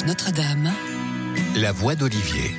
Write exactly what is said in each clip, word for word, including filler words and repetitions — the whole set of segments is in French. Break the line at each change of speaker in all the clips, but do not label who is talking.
Notre-Dame, la voix d'Olivier.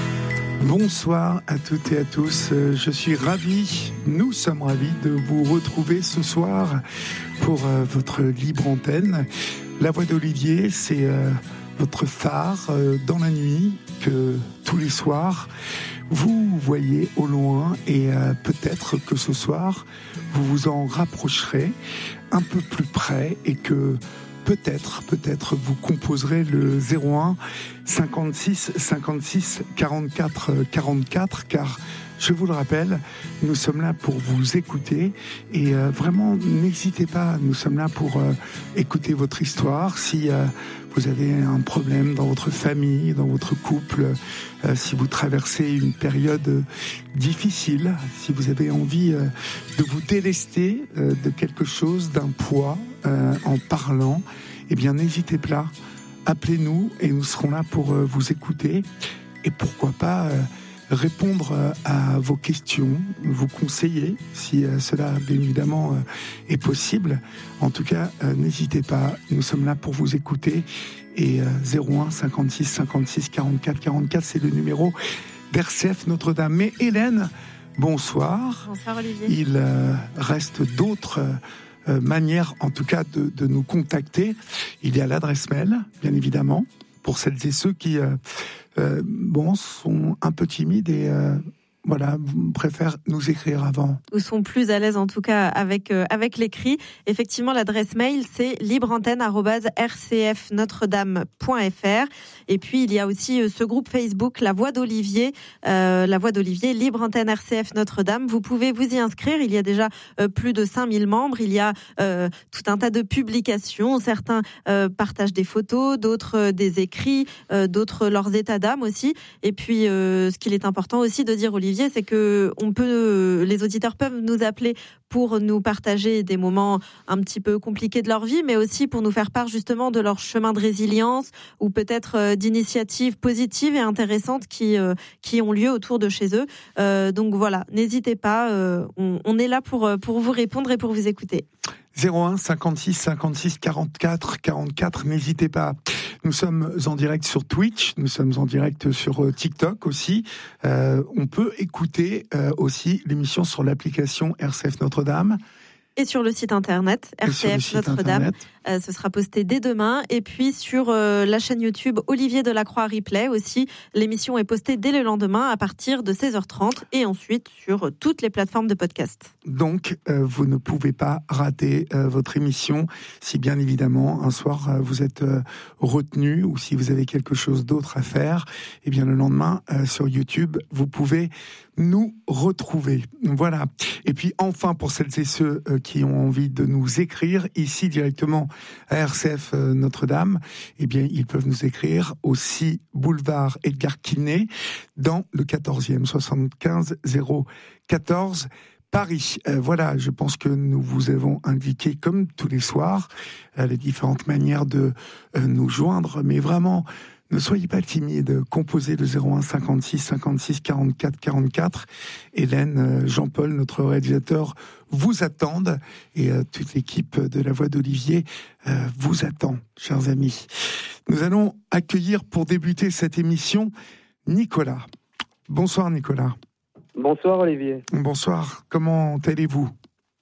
Bonsoir à toutes et à tous, je suis ravi, nous sommes ravis de vous retrouver ce soir pour euh, votre libre antenne. La voix d'Olivier, c'est euh, votre phare euh, dans la nuit que tous les soirs vous voyez au loin et euh, peut-être que ce soir vous vous en rapprocherez un peu plus près et que Peut-être, peut-être vous composerez le zéro un cinquante-six cinquante-six quarante-quatre quarante-quatre, car je vous le rappelle, nous sommes là pour vous écouter et euh, vraiment n'hésitez pas, nous sommes là pour euh, écouter votre histoire. Si euh, vous avez un problème dans votre famille, dans votre couple, euh, si vous traversez une période difficile, si vous avez envie euh, de vous délester euh, de quelque chose, d'un poids, euh, en parlant, eh bien n'hésitez pas, appelez-nous et nous serons là pour euh, vous écouter et pourquoi pas euh, répondre à vos questions, vous conseiller si euh, cela bien évidemment euh, est possible. En tout cas, euh, n'hésitez pas, nous sommes là pour vous écouter et euh, zéro un cinquante-six cinquante-six quarante-quatre quarante-quatre, c'est le numéro d'R C F Notre-Dame. Mais Hélène, bonsoir.
Bonsoir Olivier.
Il euh, reste d'autres euh, manières en tout cas de, de nous contacter. Il y a l'adresse mail, bien évidemment, pour celles et ceux qui euh, Euh, bon, sont un peu timides et euh, voilà, préfèrent nous écrire avant.
Ou sont plus à l'aise en tout cas avec, euh, avec l'écrit. Effectivement, l'adresse mail, c'est libreantenne arobase r c f notre dame point f r. Et puis, il y a aussi euh, ce groupe Facebook, La Voix d'Olivier, euh, La Voix d'Olivier, Libre Antenne R C F Notre-Dame. Vous pouvez vous y inscrire. Il y a déjà euh, plus de cinq mille membres. Il y a euh, tout un tas de publications. Certains euh, partagent des photos, d'autres euh, des écrits, euh, d'autres leurs états d'âme aussi. Et puis, euh, ce qu'il est important aussi de dire, Olivier, c'est que on peut, les auditeurs peuvent nous appeler pour nous partager des moments un petit peu compliqués de leur vie, mais aussi pour nous faire part justement de leur chemin de résilience ou peut-être d'initiatives positives et intéressantes qui euh, qui ont lieu autour de chez eux. Euh, donc voilà, n'hésitez pas, euh, on, on est là pour pour vous répondre et pour vous écouter.
zéro un cinquante-six cinquante-six quarante-quatre quarante-quatre, n'hésitez pas. Nous sommes en direct sur Twitch, nous sommes en direct sur euh, TikTok aussi. Euh, on peut écouter euh, aussi l'émission sur l'application R C F Notre-Dame.
Et sur le site internet R C F Notre-Dame, euh, ce sera posté dès demain. Et puis sur euh, la chaîne YouTube Olivier Delacroix Replay aussi, l'émission est postée dès le lendemain à partir de seize heures trente et ensuite sur toutes les plateformes de podcast.
Donc euh, vous ne pouvez pas rater euh, votre émission si bien évidemment un soir euh, vous êtes euh, retenu ou si vous avez quelque chose d'autre à faire, et bien le lendemain euh, sur YouTube vous pouvez nous retrouver. Voilà. Et puis enfin pour celles et ceux euh, qui ont envie de nous écrire ici directement à R C F euh, Notre-Dame, eh bien ils peuvent nous écrire au six boulevard Edgar Quinet dans le quatorzième, soixante-quinze zéro quatorze Paris. Euh, voilà, je pense que nous vous avons indiqué comme tous les soirs euh, les différentes manières de euh, nous joindre, mais vraiment ne soyez pas timides, composez le zéro un cinquante-six cinquante-six quarante-quatre quarante-quatre. Hélène, Jean-Paul, notre réalisateur, vous attendent et euh, toute l'équipe de La Voix d'Olivier euh, vous attend, chers amis. Nous allons accueillir pour débuter cette émission Nicolas. Bonsoir Nicolas.
Bonsoir Olivier.
Bonsoir, comment allez-vous ?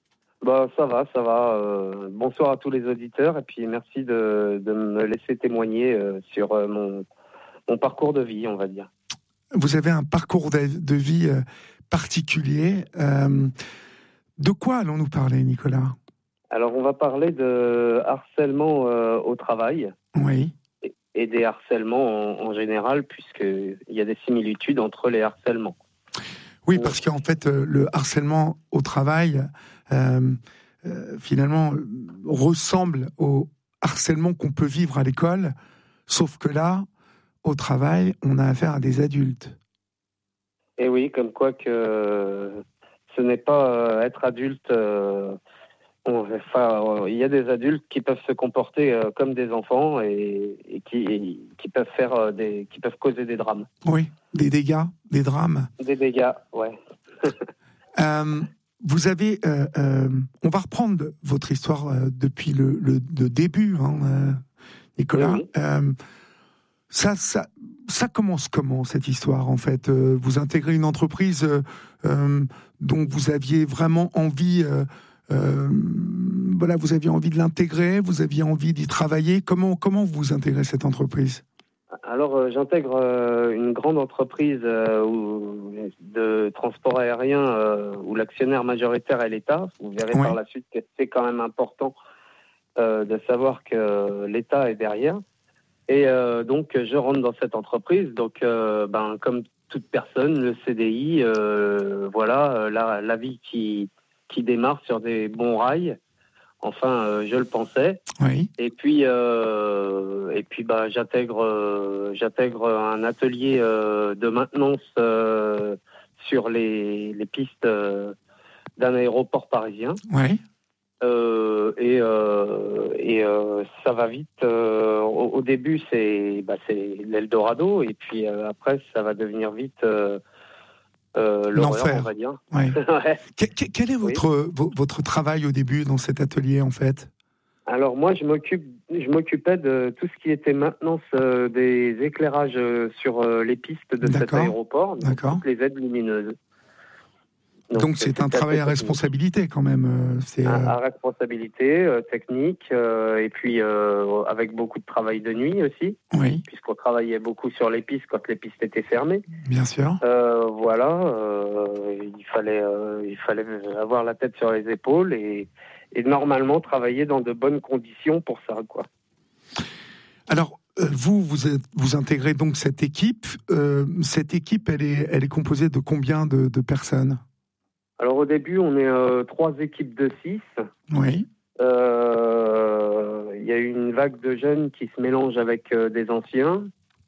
Bah, ça va, ça va. Euh, bonsoir à tous les auditeurs et puis merci de, de me laisser témoigner euh, sur euh, mon, mon parcours de vie, on va dire.
Vous avez un parcours de, de vie euh, particulier. Euh, de quoi allons-nous parler, Nicolas ?
Alors, on va parler de harcèlement euh, au travail.
Oui.
Et, et des harcèlements en, en général, puisqu'il y a des similitudes entre les harcèlements.
Oui, parce qu'en fait, euh, le harcèlement au travail, euh, euh, finalement, euh, ressemble au harcèlement qu'on peut vivre à l'école, sauf que là, au travail, on a affaire à des adultes.
Et oui, comme quoi que ce n'est pas euh, être adulte. Euh, on, enfin, il y a des adultes qui peuvent se comporter euh, comme des enfants et, et, qui, et qui peuvent faire euh, des, qui peuvent causer des drames.
Oui, des dégâts, des drames.
Des dégâts, ouais.
euh, vous avez, euh, euh, on va reprendre votre histoire euh, depuis le, le, le début, hein, euh, Nicolas.
Oui, oui.
Euh, Ça, ça, ça commence comment, cette histoire, en fait? euh, Vous intégrez une entreprise euh, euh, dont vous aviez vraiment envie, euh, euh, voilà, vous aviez envie de l'intégrer, vous aviez envie d'y travailler. Comment, comment vous intégrez cette entreprise?
Alors, euh, j'intègre euh, une grande entreprise euh, où, de transport aérien euh, où l'actionnaire majoritaire est l'État. Vous verrez
Oui.
par la suite que c'est quand même important euh, de savoir que l'État est derrière. Et euh, donc, je rentre dans cette entreprise. Donc, euh, ben, comme toute personne, le C D I, euh, voilà, la, la vie qui, qui démarre sur des bons rails. Enfin, euh, je le pensais.
Oui.
Et puis, euh, et puis, bah, j'intègre, euh, j'intègre un atelier euh, de maintenance euh, sur les, les pistes euh, d'un aéroport parisien.
Oui.
Euh, et euh, et euh, ça va vite. Euh, au, au début, c'est bah, c'est l'Eldorado, et puis euh, après, ça va devenir vite euh, euh, l'horreur,
L'enfer.
on va dire.
Oui.
Ouais.
Que- que- quel est votre,
Oui.
vo- votre travail au début dans cet atelier, en fait?
Alors moi, je m'occupe, je m'occupais de tout ce qui était maintenance euh, des éclairages euh, sur euh, les pistes de cet
D'accord.
aéroport, donc
D'accord.
toutes les aides lumineuses.
Donc, c'est un
c'était
travail
assez
à
technique.
responsabilité, quand même. euh, C'est,
À,
euh,
à responsabilité euh, technique, euh, et puis euh, avec beaucoup de travail de nuit aussi,
Oui,
puisqu'on travaillait beaucoup sur les pistes quand les pistes étaient fermées.
bien sûr.
Euh, voilà, euh, il fallait, euh, il fallait avoir la tête sur les épaules et, et normalement travailler dans de bonnes conditions pour ça, quoi.
Alors, euh, vous, vous, êtes, vous intégrez donc cette équipe. Euh, cette équipe, elle est, elle est composée de combien de, de personnes?
Alors au début, on est euh, trois équipes de six.
Oui,
Euh, Il y a eu une vague de jeunes qui se mélangent avec euh, des anciens.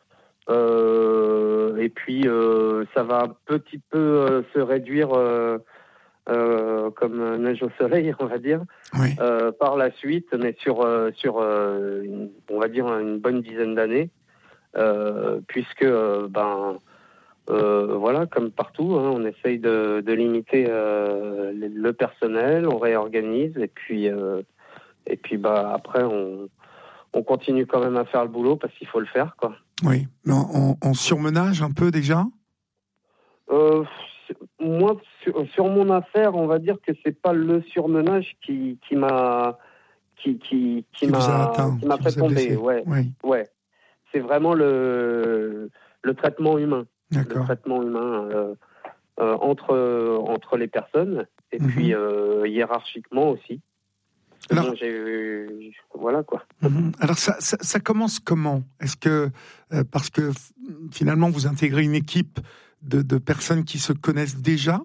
Euh, et puis euh, ça va un petit peu euh, se réduire euh, euh, comme neige au soleil, on va dire,
oui.
euh, par la suite, mais sur, euh, sur euh, une, on va dire une bonne dizaine d'années, euh, puisque euh, ben Euh, voilà, comme partout, hein, on essaye de, de limiter euh, le, le personnel, on réorganise, et puis, euh, et puis bah, après, on, on continue quand même à faire le boulot parce qu'il faut le faire, quoi.
Oui, mais en, en- en surmenage un peu déjà?
Euh, moi, sur, sur mon affaire, on va dire que c'est pas le surmenage qui, qui m'a qui, qui, qui,
Qui vous a
m'a
atteint,
qui m'a
qui
fait
vous a blessé.
tomber. Ouais,
Oui,
ouais. C'est vraiment le, le traitement humain. Le
d'accord.
traitement humain euh, euh, entre, entre les personnes, et
Mhm.
puis euh, hiérarchiquement aussi.
Alors-
Bon, j'ai, voilà quoi.
Mhm. Alors, ça, ça, ça commence comment? Est-ce que, euh, parce que f- finalement, vous intégrez une équipe de, de personnes qui se connaissent déjà?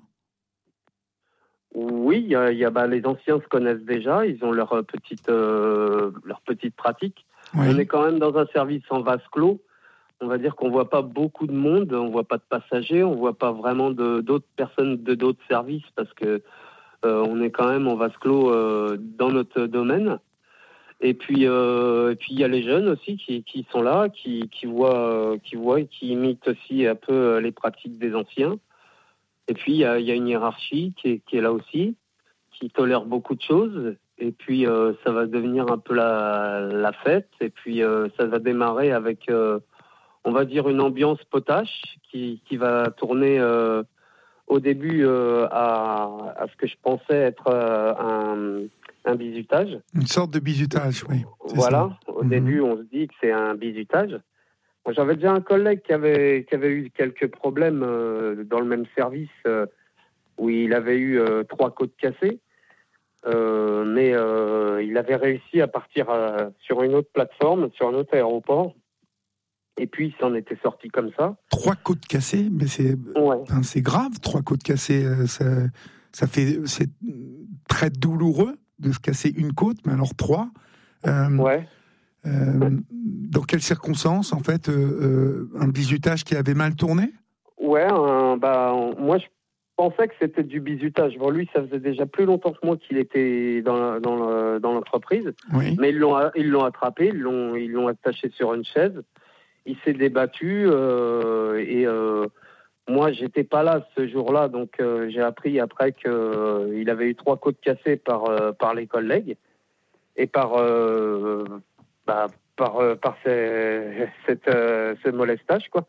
Oui, il y a, il y a, bah, les anciens se connaissent déjà, ils ont leur euh, petite, euh, leur petite pratique.
Oui,
On est quand même dans un service en vase clos. On va dire qu'on voit pas beaucoup de monde, on voit pas de passagers, on voit pas vraiment de, d'autres personnes de d'autres services parce que euh, on est quand même en vase clos euh, dans notre domaine. Et puis, euh, et puis il y a les jeunes aussi qui, qui sont là, qui, qui voient, euh, qui voient et qui imitent aussi un peu euh, les pratiques des anciens. Et puis il y a, il y a une hiérarchie qui est, qui est là aussi, qui tolère beaucoup de choses. Et puis euh, ça va devenir un peu la, la fête. Et puis euh, ça va démarrer avec, euh, on va dire, une ambiance potache qui, qui va tourner euh, au début euh, à, à ce que je pensais être euh, un, un bizutage.
une sorte de bizutage, oui. c'est
Voilà,
ça.
au
Mhm.
début, on se dit que c'est un bizutage. Moi, j'avais déjà un collègue qui avait, qui avait eu quelques problèmes euh, dans le même service, euh, où il avait eu euh, trois côtes cassées, euh, mais euh, il avait réussi à partir euh, sur une autre plateforme, sur un autre aéroport, et puis il s'en était sorti comme ça.
Trois côtes cassées, mais c'est,
Ouais.
enfin, c'est grave, trois côtes cassées. euh, Ça, ça fait, c'est très douloureux de se casser une côte, mais alors trois. Euh,
Ouais.
euh, dans quelles circonstances, en fait, euh, euh, un bizutage qui avait mal tourné?
Ouais, un- bah, on- moi je pensais que c'était du bizutage. Bon, lui, ça faisait déjà plus longtemps que moi qu'il était dans, la- dans, le- dans l'entreprise,
Oui.
mais ils l'ont, ils l'ont attrapé, ils l'ont, ils l'ont attaché sur une chaise. Il s'est débattu euh, et euh, moi, j'étais pas là ce jour-là, donc euh, j'ai appris après qu'il euh, avait eu trois côtes cassées par, euh, par les collègues et par, euh, bah, par, euh, par ces, cette, euh, ce molestage, quoi.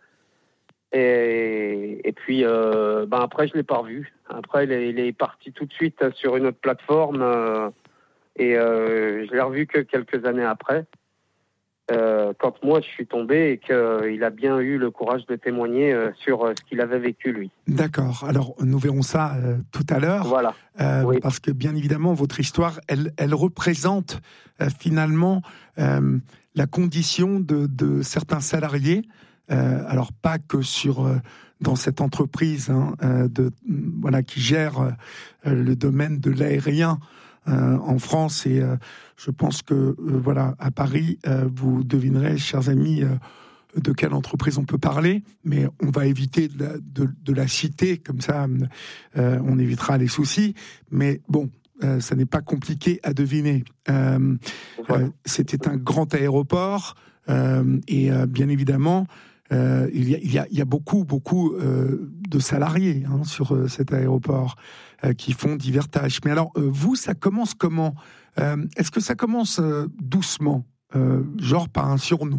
Et, et puis, euh, ben après, je ne l'ai pas revu. Après, il est, il est parti tout de suite sur une autre plateforme. Euh, et euh, je l'ai revu que quelques années après. Euh, quand moi je suis tombé et qu'il a bien eu le courage de témoigner euh, sur euh, ce qu'il avait vécu lui.
D'accord, alors nous verrons ça euh, tout à l'heure,
voilà.
euh,
oui.
parce que bien évidemment votre histoire, elle, elle représente euh, finalement euh, la condition de, de certains salariés, euh, alors pas que sur euh, dans cette entreprise hein, euh, de, voilà, qui gère euh, le domaine de l'aérien, Euh, en France et euh, je pense que euh, voilà à Paris euh, vous devinerez, chers amis, euh, de quelle entreprise on peut parler, mais on va éviter de la, de, de la citer comme ça, euh, on évitera les soucis. Mais bon, euh, ça n'est pas compliqué à deviner. Euh, voilà. euh, c'était un grand aéroport euh, et euh, bien évidemment. Euh, il, y a, il, y a, il y a beaucoup, beaucoup euh, de salariés hein, sur euh, cet aéroport euh, qui font divers tâches. Mais alors, euh, vous, ça commence comment euh, Est-ce que ça commence euh, doucement, euh, genre par un surnom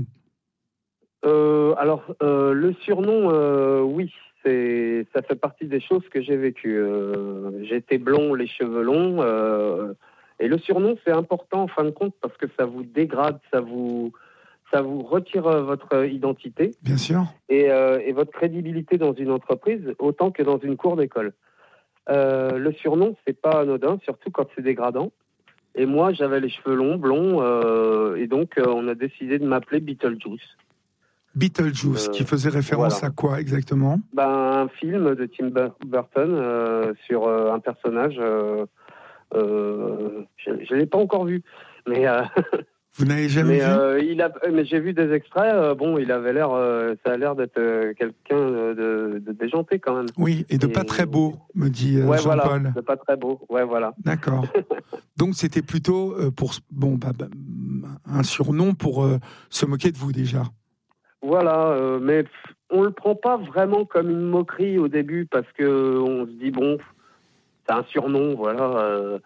euh, Alors, euh, le surnom, euh, oui, c'est, ça fait partie des choses que j'ai vécues. Euh, j'étais blond, les cheveux longs, euh, et le surnom, c'est important en fin de compte parce que ça vous dégrade, ça vous... ça vous retire votre identité.
Bien sûr.
Et, euh, et votre crédibilité dans une entreprise, autant que dans une cour d'école. Euh, le surnom, c'est pas anodin, surtout quand c'est dégradant. Et moi, j'avais les cheveux longs, blonds, euh, et donc euh, on a décidé de m'appeler Beetlejuice.
Beetlejuice, euh, qui faisait référence voilà. à quoi exactement ?
Ben, un film de Tim Burton euh, sur euh, un personnage. Euh, euh, je ne l'ai pas encore vu, mais... Euh,
Vous n'avez jamais
mais,
vu
euh, il a, mais j'ai vu des extraits. Euh, bon, il avait l'air, euh, ça a l'air d'être euh, quelqu'un de, de déjanté quand même.
Oui, et de et... pas très beau, me dit euh,
ouais,
Jean-Paul.
Voilà, de pas très beau. Ouais, voilà.
D'accord. Donc c'était plutôt euh, pour bon, bah, bah, un surnom pour euh, se moquer de vous déjà.
Voilà, euh, mais on le prend pas vraiment comme une moquerie au début parce que on se dit bon, c'est un surnom, voilà. Euh,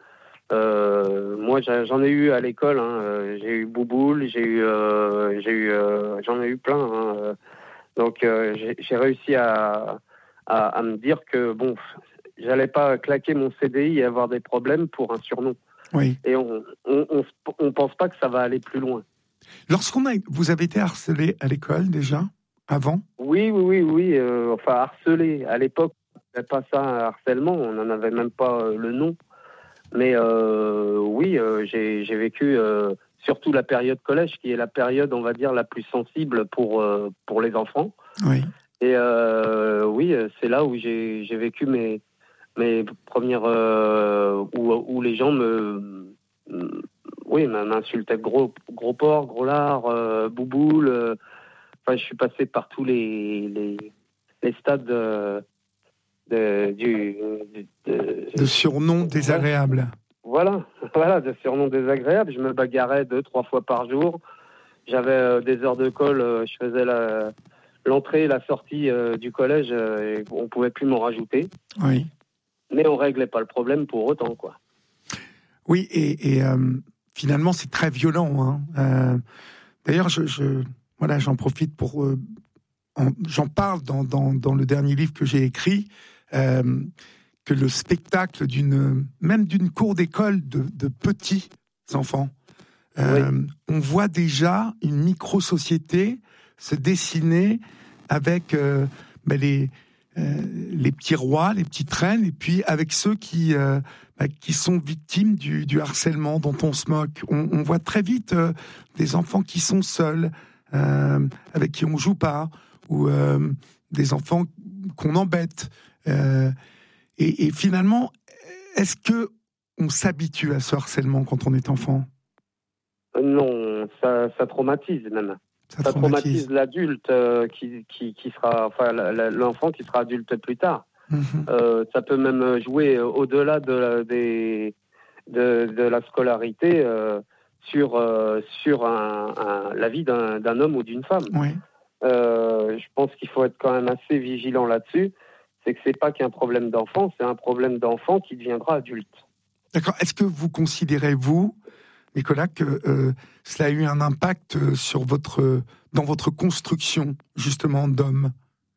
Euh, moi, j'en ai eu à l'école. Hein. J'ai eu Bouboule, j'ai eu, euh, j'ai eu, euh, j'en ai eu plein. Hein. Donc, euh, j'ai, j'ai réussi à, à, à me dire que bon, j'allais pas claquer mon C D I et avoir des problèmes pour un surnom.
Oui.
Et on, on, on, on pense pas que ça va aller plus loin.
Lorsqu'on a, vous avez été harcelé à l'école déjà, avant ?
Oui, oui, oui, oui. Euh, enfin, harcelé. À l'époque, c'était pas ça un harcèlement. On n'en avait même pas euh, le nom. Mais euh, oui, euh, j'ai, j'ai vécu euh, surtout la période collège, qui est la période, on va dire, la plus sensible pour, euh, pour les enfants.
Oui.
Et euh, oui, c'est là où j'ai, j'ai vécu mes, mes premières... Euh, où, où les gens me... Oui, m'insultaient gros, gros porc, gros lard, euh, bouboule. Euh, enfin, je suis passé par tous les, les, les stades... Euh, De, du,
de, de surnoms désagréables.
Voilà, voilà, de surnoms désagréables. Je me bagarrais deux, trois fois par jour. J'avais euh, des heures de colle. Euh, je faisais la, l'entrée et la sortie euh, du collège. Euh, et on ne pouvait plus m'en rajouter.
Oui.
Mais on ne réglait pas le problème pour autant, quoi.
Oui, et, et euh, finalement, c'est très violent. Hein. Euh, d'ailleurs, je, je, voilà, j'en profite pour... Euh, en, j'en parle dans, dans, dans le dernier livre que j'ai écrit. Euh, que le spectacle d'une, même d'une cour d'école de, de petits enfants, euh, oui. on voit déjà une micro-société se dessiner avec euh, ben les, euh, les petits rois, les petites reines, et puis avec ceux qui, euh, ben, qui sont victimes du, du harcèlement dont on se moque. On, on voit très vite euh, des enfants qui sont seuls, euh, avec qui on joue pas, ou euh, des enfants qu'on embête. Euh, et, et finalement, est-ce que on s'habitue à ce harcèlement quand on est enfant ?
Non, ça, ça traumatise même. Ça, ça traumatise, traumatise l'adulte euh, qui, qui, qui sera, enfin la, la, l'enfant qui sera adulte plus tard. Mmh. Euh, ça peut même jouer au-delà de la, des, de, de la scolarité euh, sur euh, sur un, un, la vie d'un, d'un homme ou d'une femme.
Oui.
Euh, je pense qu'il faut être quand même assez vigilant là-dessus. C'est que c'est pas qu'un problème d'enfant, c'est un problème d'enfant qui deviendra adulte.
D'accord. Est-ce que vous considérez, vous, Nicolas, que euh, cela a eu un impact sur votre, dans votre construction, justement, d'homme.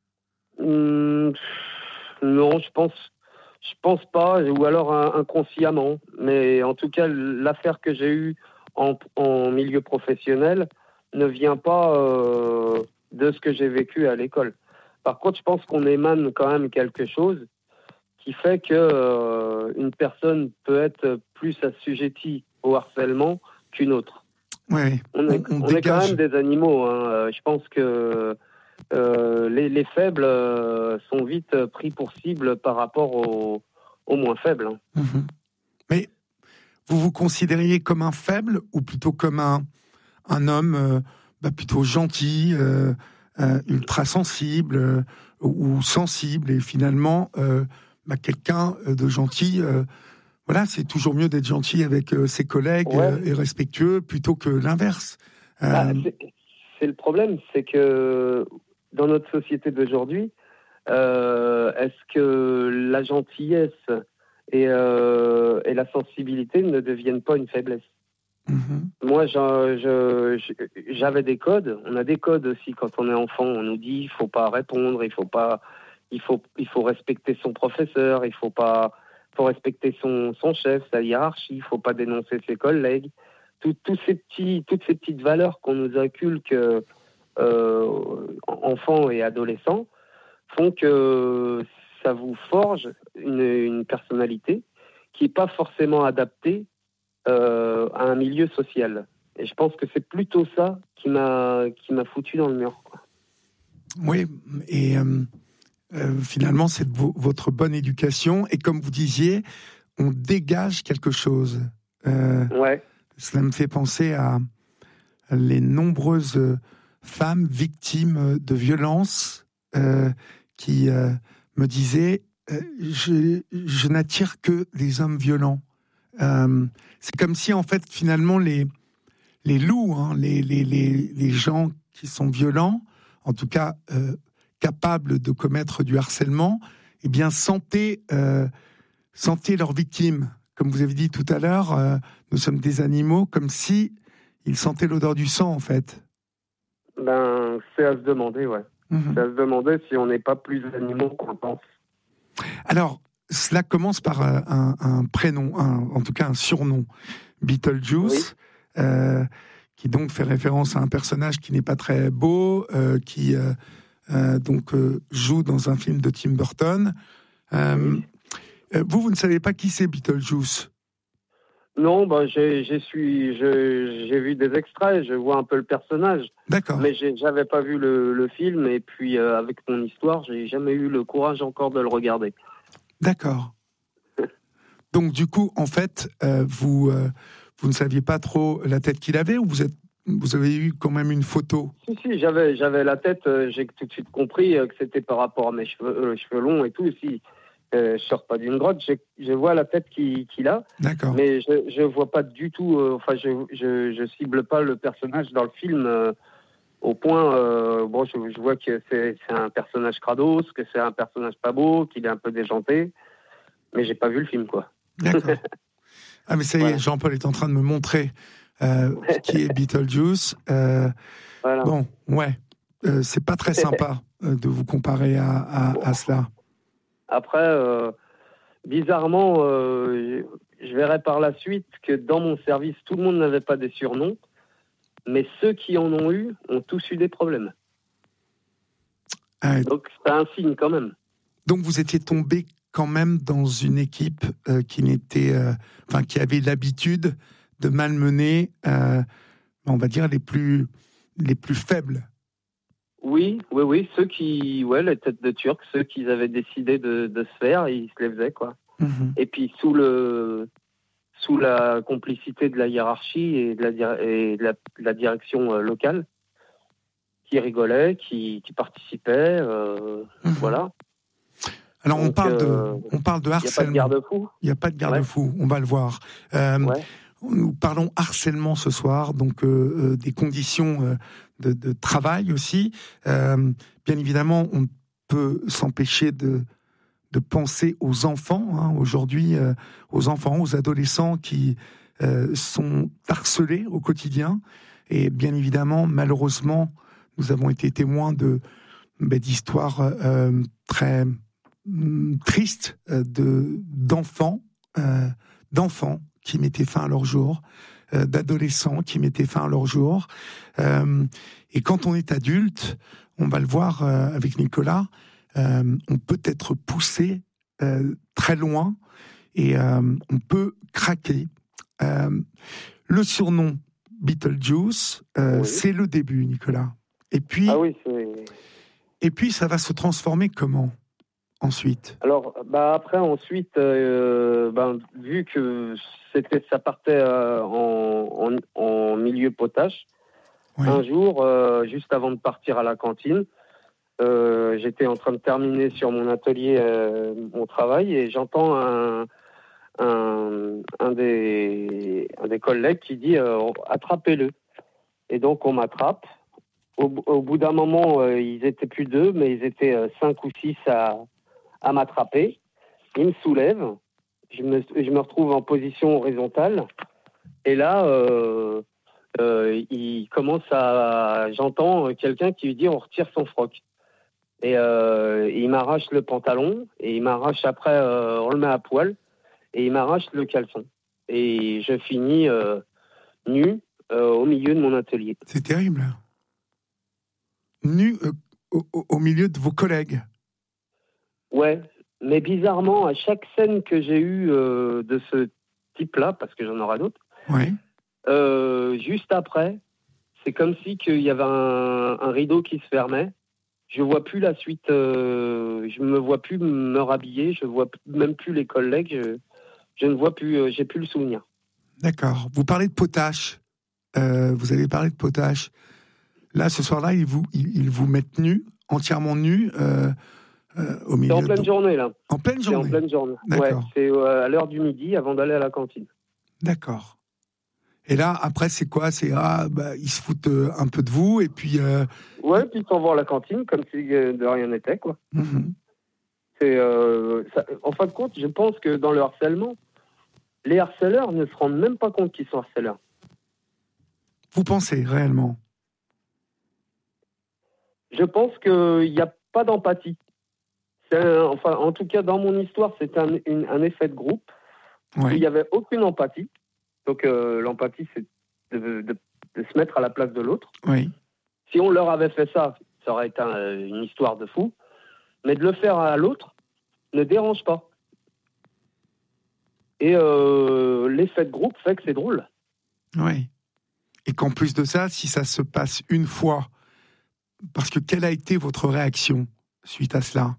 Mmh, non, je pense, je pense pas, ou alors inconsciemment. Mais en tout cas, l'affaire que j'ai eue en, en milieu professionnel ne vient pas euh, de ce que j'ai vécu à l'école. Par contre, je pense qu'on émane quand même quelque chose qui fait que euh, une personne peut être plus assujettie au harcèlement qu'une autre.
Ouais,
on est,
on, on
on est quand même des animaux. Hein. Je pense que euh, les, les faibles euh, sont vite pris pour cible par rapport aux, aux moins faibles. Hein.
Mmh. Mais vous vous considériez comme un faible ou plutôt comme un, un homme euh, bah, plutôt gentil, euh, euh, ultra sensible euh, ou sensible et finalement euh, bah, quelqu'un de gentil euh, voilà, c'est toujours mieux d'être gentil avec euh, ses collègues ouais. euh, et respectueux plutôt que l'inverse. Euh...
Bah, c'est, c'est le problème, c'est que dans notre société d'aujourd'hui, euh, est-ce que la gentillesse et, euh, et la sensibilité ne deviennent pas une faiblesse ? Mm-hmm. Moi, je, je, j'avais des codes. On a des codes aussi quand on est enfant. On nous dit il faut pas répondre, il faut pas, il faut, il faut respecter son professeur, il faut pas. Il faut respecter son, son chef, sa hiérarchie, il ne faut pas dénoncer ses collègues. Tout, tout ces petits, toutes ces petites valeurs qu'on nous inculque euh, enfants et adolescents font que ça vous forge une, une personnalité qui n'est pas forcément adaptée euh, à un milieu social. Et je pense que c'est plutôt ça qui m'a, qui m'a foutu dans le mur, quoi.
Oui, et... Euh... Euh, finalement, c'est v- votre bonne éducation. Et comme vous disiez, on dégage quelque chose. Euh,
ouais.
Cela me fait penser à les nombreuses femmes victimes de violences euh, qui euh, me disaient euh, je, je n'attire que des hommes violents. Euh, c'est comme si, en fait, finalement, les, les loups, hein, les, les, les, les gens qui sont violents, en tout cas... Euh, capables de commettre du harcèlement, eh bien, sentez, euh, sentez leurs victimes. Comme vous avez dit tout à l'heure, euh, nous sommes des animaux, comme si ils sentaient l'odeur du sang, en fait.
Ben, c'est à se demander, ouais. Mmh. C'est à se demander si on n'est pas plus animaux qu'on pense.
Alors, cela commence par euh, un, un prénom, un, en tout cas un surnom, Beetlejuice, oui. euh, qui donc fait référence à un personnage qui n'est pas très beau, euh, qui... Euh, Euh, donc euh, joue dans un film de Tim Burton. Euh, oui. euh, vous, vous ne savez pas qui c'est Beetlejuice ?
Non, bah, j'ai, j'ai, suis, je, j'ai vu des extraits, je vois un peu le personnage.
D'accord.
Mais j'ai, j'avais pas vu le, le film, et puis euh, avec mon histoire, j'ai jamais eu le courage encore de le regarder.
D'accord. Donc du coup, en fait, euh, vous, euh, vous ne saviez pas trop la tête qu'il avait, ou vous êtes Vous avez eu quand même une photo ?
Si, si, j'avais, j'avais la tête, euh, j'ai tout de suite compris euh, que c'était par rapport à mes cheveux, euh, cheveux longs et tout. Si euh, je sors pas d'une grotte, je, je vois la tête qu'il, qu'il a.
D'accord.
Mais je je vois pas du tout, euh, enfin, je, je, je cible pas le personnage dans le film euh, au point, euh, bon, je, je vois que c'est, c'est un personnage crados, que c'est un personnage pas beau, qu'il est un peu déjanté, mais j'ai pas vu le film, quoi.
D'accord. Ah, mais ça y est, voilà. Jean-Paul est en train de me montrer Euh, qui est Beetlejuice. Euh, voilà. Bon, ouais, euh, c'est pas très sympa euh, de vous comparer à, à, à cela.
Après, euh, bizarrement, euh, je verrai par la suite que dans mon service, tout le monde n'avait pas des surnoms, mais ceux qui en ont eu ont tous eu des problèmes. Euh, donc, c'est un signe quand même.
Donc, vous étiez tombé quand même dans une équipe euh, qui n'était, euh, enfin, qui avait l'habitude de malmener, euh, on va dire, les plus, les plus faibles.
Oui, oui, oui. Ceux qui, ouais, les têtes de Turcs, ceux qui avaient décidé de, de se faire, ils se les faisaient, quoi. Mmh. Et puis, sous, le, sous la complicité de la hiérarchie et de la, et de la, de la direction euh, locale, qui rigolait, qui, qui participait, euh, mmh. voilà.
Alors, Donc, on, parle euh, de, on parle de harcèlement.
Il n'y a pas de garde-fou.
Il n'y a pas de garde-fou, ouais. On va le voir. Euh, ouais. Nous parlons harcèlement ce soir, donc euh, euh, des conditions euh, de, de travail aussi. Euh, bien évidemment, on peut s'empêcher de, de penser aux enfants, hein, aujourd'hui, euh, aux enfants, aux adolescents qui euh, sont harcelés au quotidien. Et bien évidemment, malheureusement, nous avons été témoins de, ben, d'histoires euh, très mm, tristes euh, de, d'enfants, euh, d'enfants qui mettaient fin à leur jour, euh, d'adolescents qui mettaient fin à leur jour. Euh, et quand on est adulte, on va le voir euh, avec Nicolas, euh, on peut être poussé euh, très loin et euh, on peut craquer. Euh, le surnom Beetlejuice, euh, oui. c'est le début, Nicolas. Et puis,
ah oui, c'est...
et puis, ça va se transformer comment ensuite?
Alors, bah après, ensuite, euh, bah, vu que c'était, ça partait euh, en, en, en milieu potache, oui. un jour, euh, juste avant de partir à la cantine, euh, j'étais en train de terminer sur mon atelier euh, mon travail et j'entends un, un, un, des, un des collègues qui dit euh, « attrapez-le ». Et donc, on m'attrape. Au, au bout d'un moment, euh, ils étaient plus deux, mais ils étaient euh, cinq ou six à, à m'attraper. Ils me soulèvent. Je me, je me retrouve en position horizontale. Et là, euh, euh, il commence à... J'entends quelqu'un qui lui dit « on retire son froc ». Et euh, il m'arrache le pantalon. Et il m'arrache après, euh, on le met à poil. Et il m'arrache le caleçon. Et je finis euh, nu euh, au milieu de mon atelier.
C'est terrible. Nu euh, au, au milieu de vos collègues.
Ouais, mais bizarrement, à chaque scène que j'ai eue euh, de ce type-là, parce que j'en aurai d'autres,
ouais.
euh, juste après, c'est comme si qu'il y avait un, un rideau qui se fermait. Je vois plus la suite, euh, je me vois plus me rhabiller, je vois même plus les collègues, je, je ne vois plus, euh, j'ai plus le souvenir.
D'accord. Vous parlez de potache. Euh, vous avez parlé de potache. Là, ce soir-là, ils vous, ils, ils vous mettent nus, entièrement nus, euh, euh, au milieu.
C'est en pleine
de...
journée, là.
En pleine journée.
C'est en pleine journée.
D'accord.
Ouais, c'est euh, à l'heure du midi, avant d'aller à la cantine.
D'accord. Et là, après, c'est quoi? C'est ah, bah, ils se foutent euh, un peu de vous, et puis. Euh...
Ouais, puis ils s'en vont à la cantine, comme si euh, de rien n'était, quoi.
Mm-hmm.
C'est, euh, ça, en fin de compte, je pense que dans le harcèlement, les harceleurs ne se rendent même pas compte qu'ils sont harceleurs.
Vous pensez réellement?
Je pense qu'il n'y a pas d'empathie. C'est un, enfin, en tout cas, dans mon histoire, c'est un, une, un effet de groupe. Ouais. Il n'y avait aucune empathie. Donc, euh, l'empathie, c'est de, de, de se mettre à la place de l'autre.
Oui.
Si on leur avait fait ça, ça aurait été un, une histoire de fou. Mais de le faire à l'autre ne dérange pas. Et euh, l'effet de groupe fait que c'est drôle.
Oui. Et qu'en plus de ça, si ça se passe une fois, parce que quelle a été votre réaction suite à cela?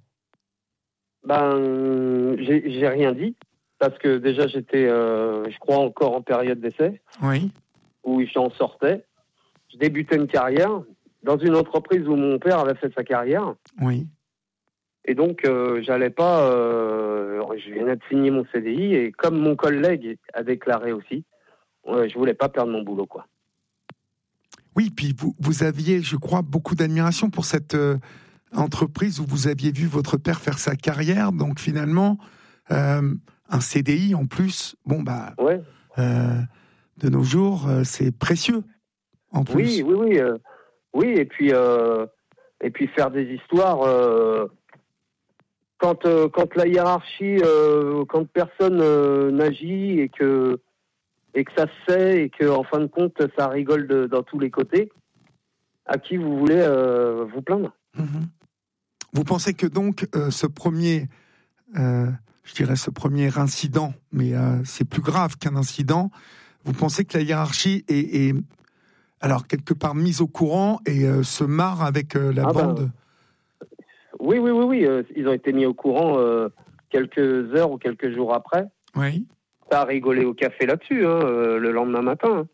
Ben, j'ai, j'ai rien dit, parce que déjà j'étais, euh, je crois, encore en période d'essai,
oui.
où j'en sortais. Je débutais une carrière dans une entreprise où mon père avait fait sa carrière.
Oui.
Et donc, euh, j'allais pas... Euh, je venais de signer mon C D I, et comme mon collègue a déclaré aussi, euh, je voulais pas perdre mon boulot, quoi.
Oui, puis vous, vous aviez, je crois, beaucoup d'admiration pour cette euh, entreprise où vous aviez vu votre père faire sa carrière. Donc, finalement, euh, un C D I, en plus, bon, bah...
Ouais.
Euh, de nos jours, euh, c'est précieux, en plus.
Oui, oui, oui. Euh, oui, et puis, euh, et puis faire des histoires... Euh, Quand, euh, quand la hiérarchie, euh, quand personne euh, n'agit et que, et que ça se sait et que, en fin de compte, ça rigole de, dans tous les côtés, à qui vous voulez euh, vous plaindre?
Mmh. Vous pensez que donc euh, ce premier, euh, je dirais ce premier incident, mais euh, c'est plus grave qu'un incident, vous pensez que la hiérarchie est, est alors quelque part mise au courant et euh, se marre avec euh, la ah bande ben...
Oui, oui, oui, oui. Euh, ils ont été mis au courant euh, quelques heures ou quelques jours après.
Oui.
Ça a rigolé au café là-dessus, hein, euh, le lendemain matin.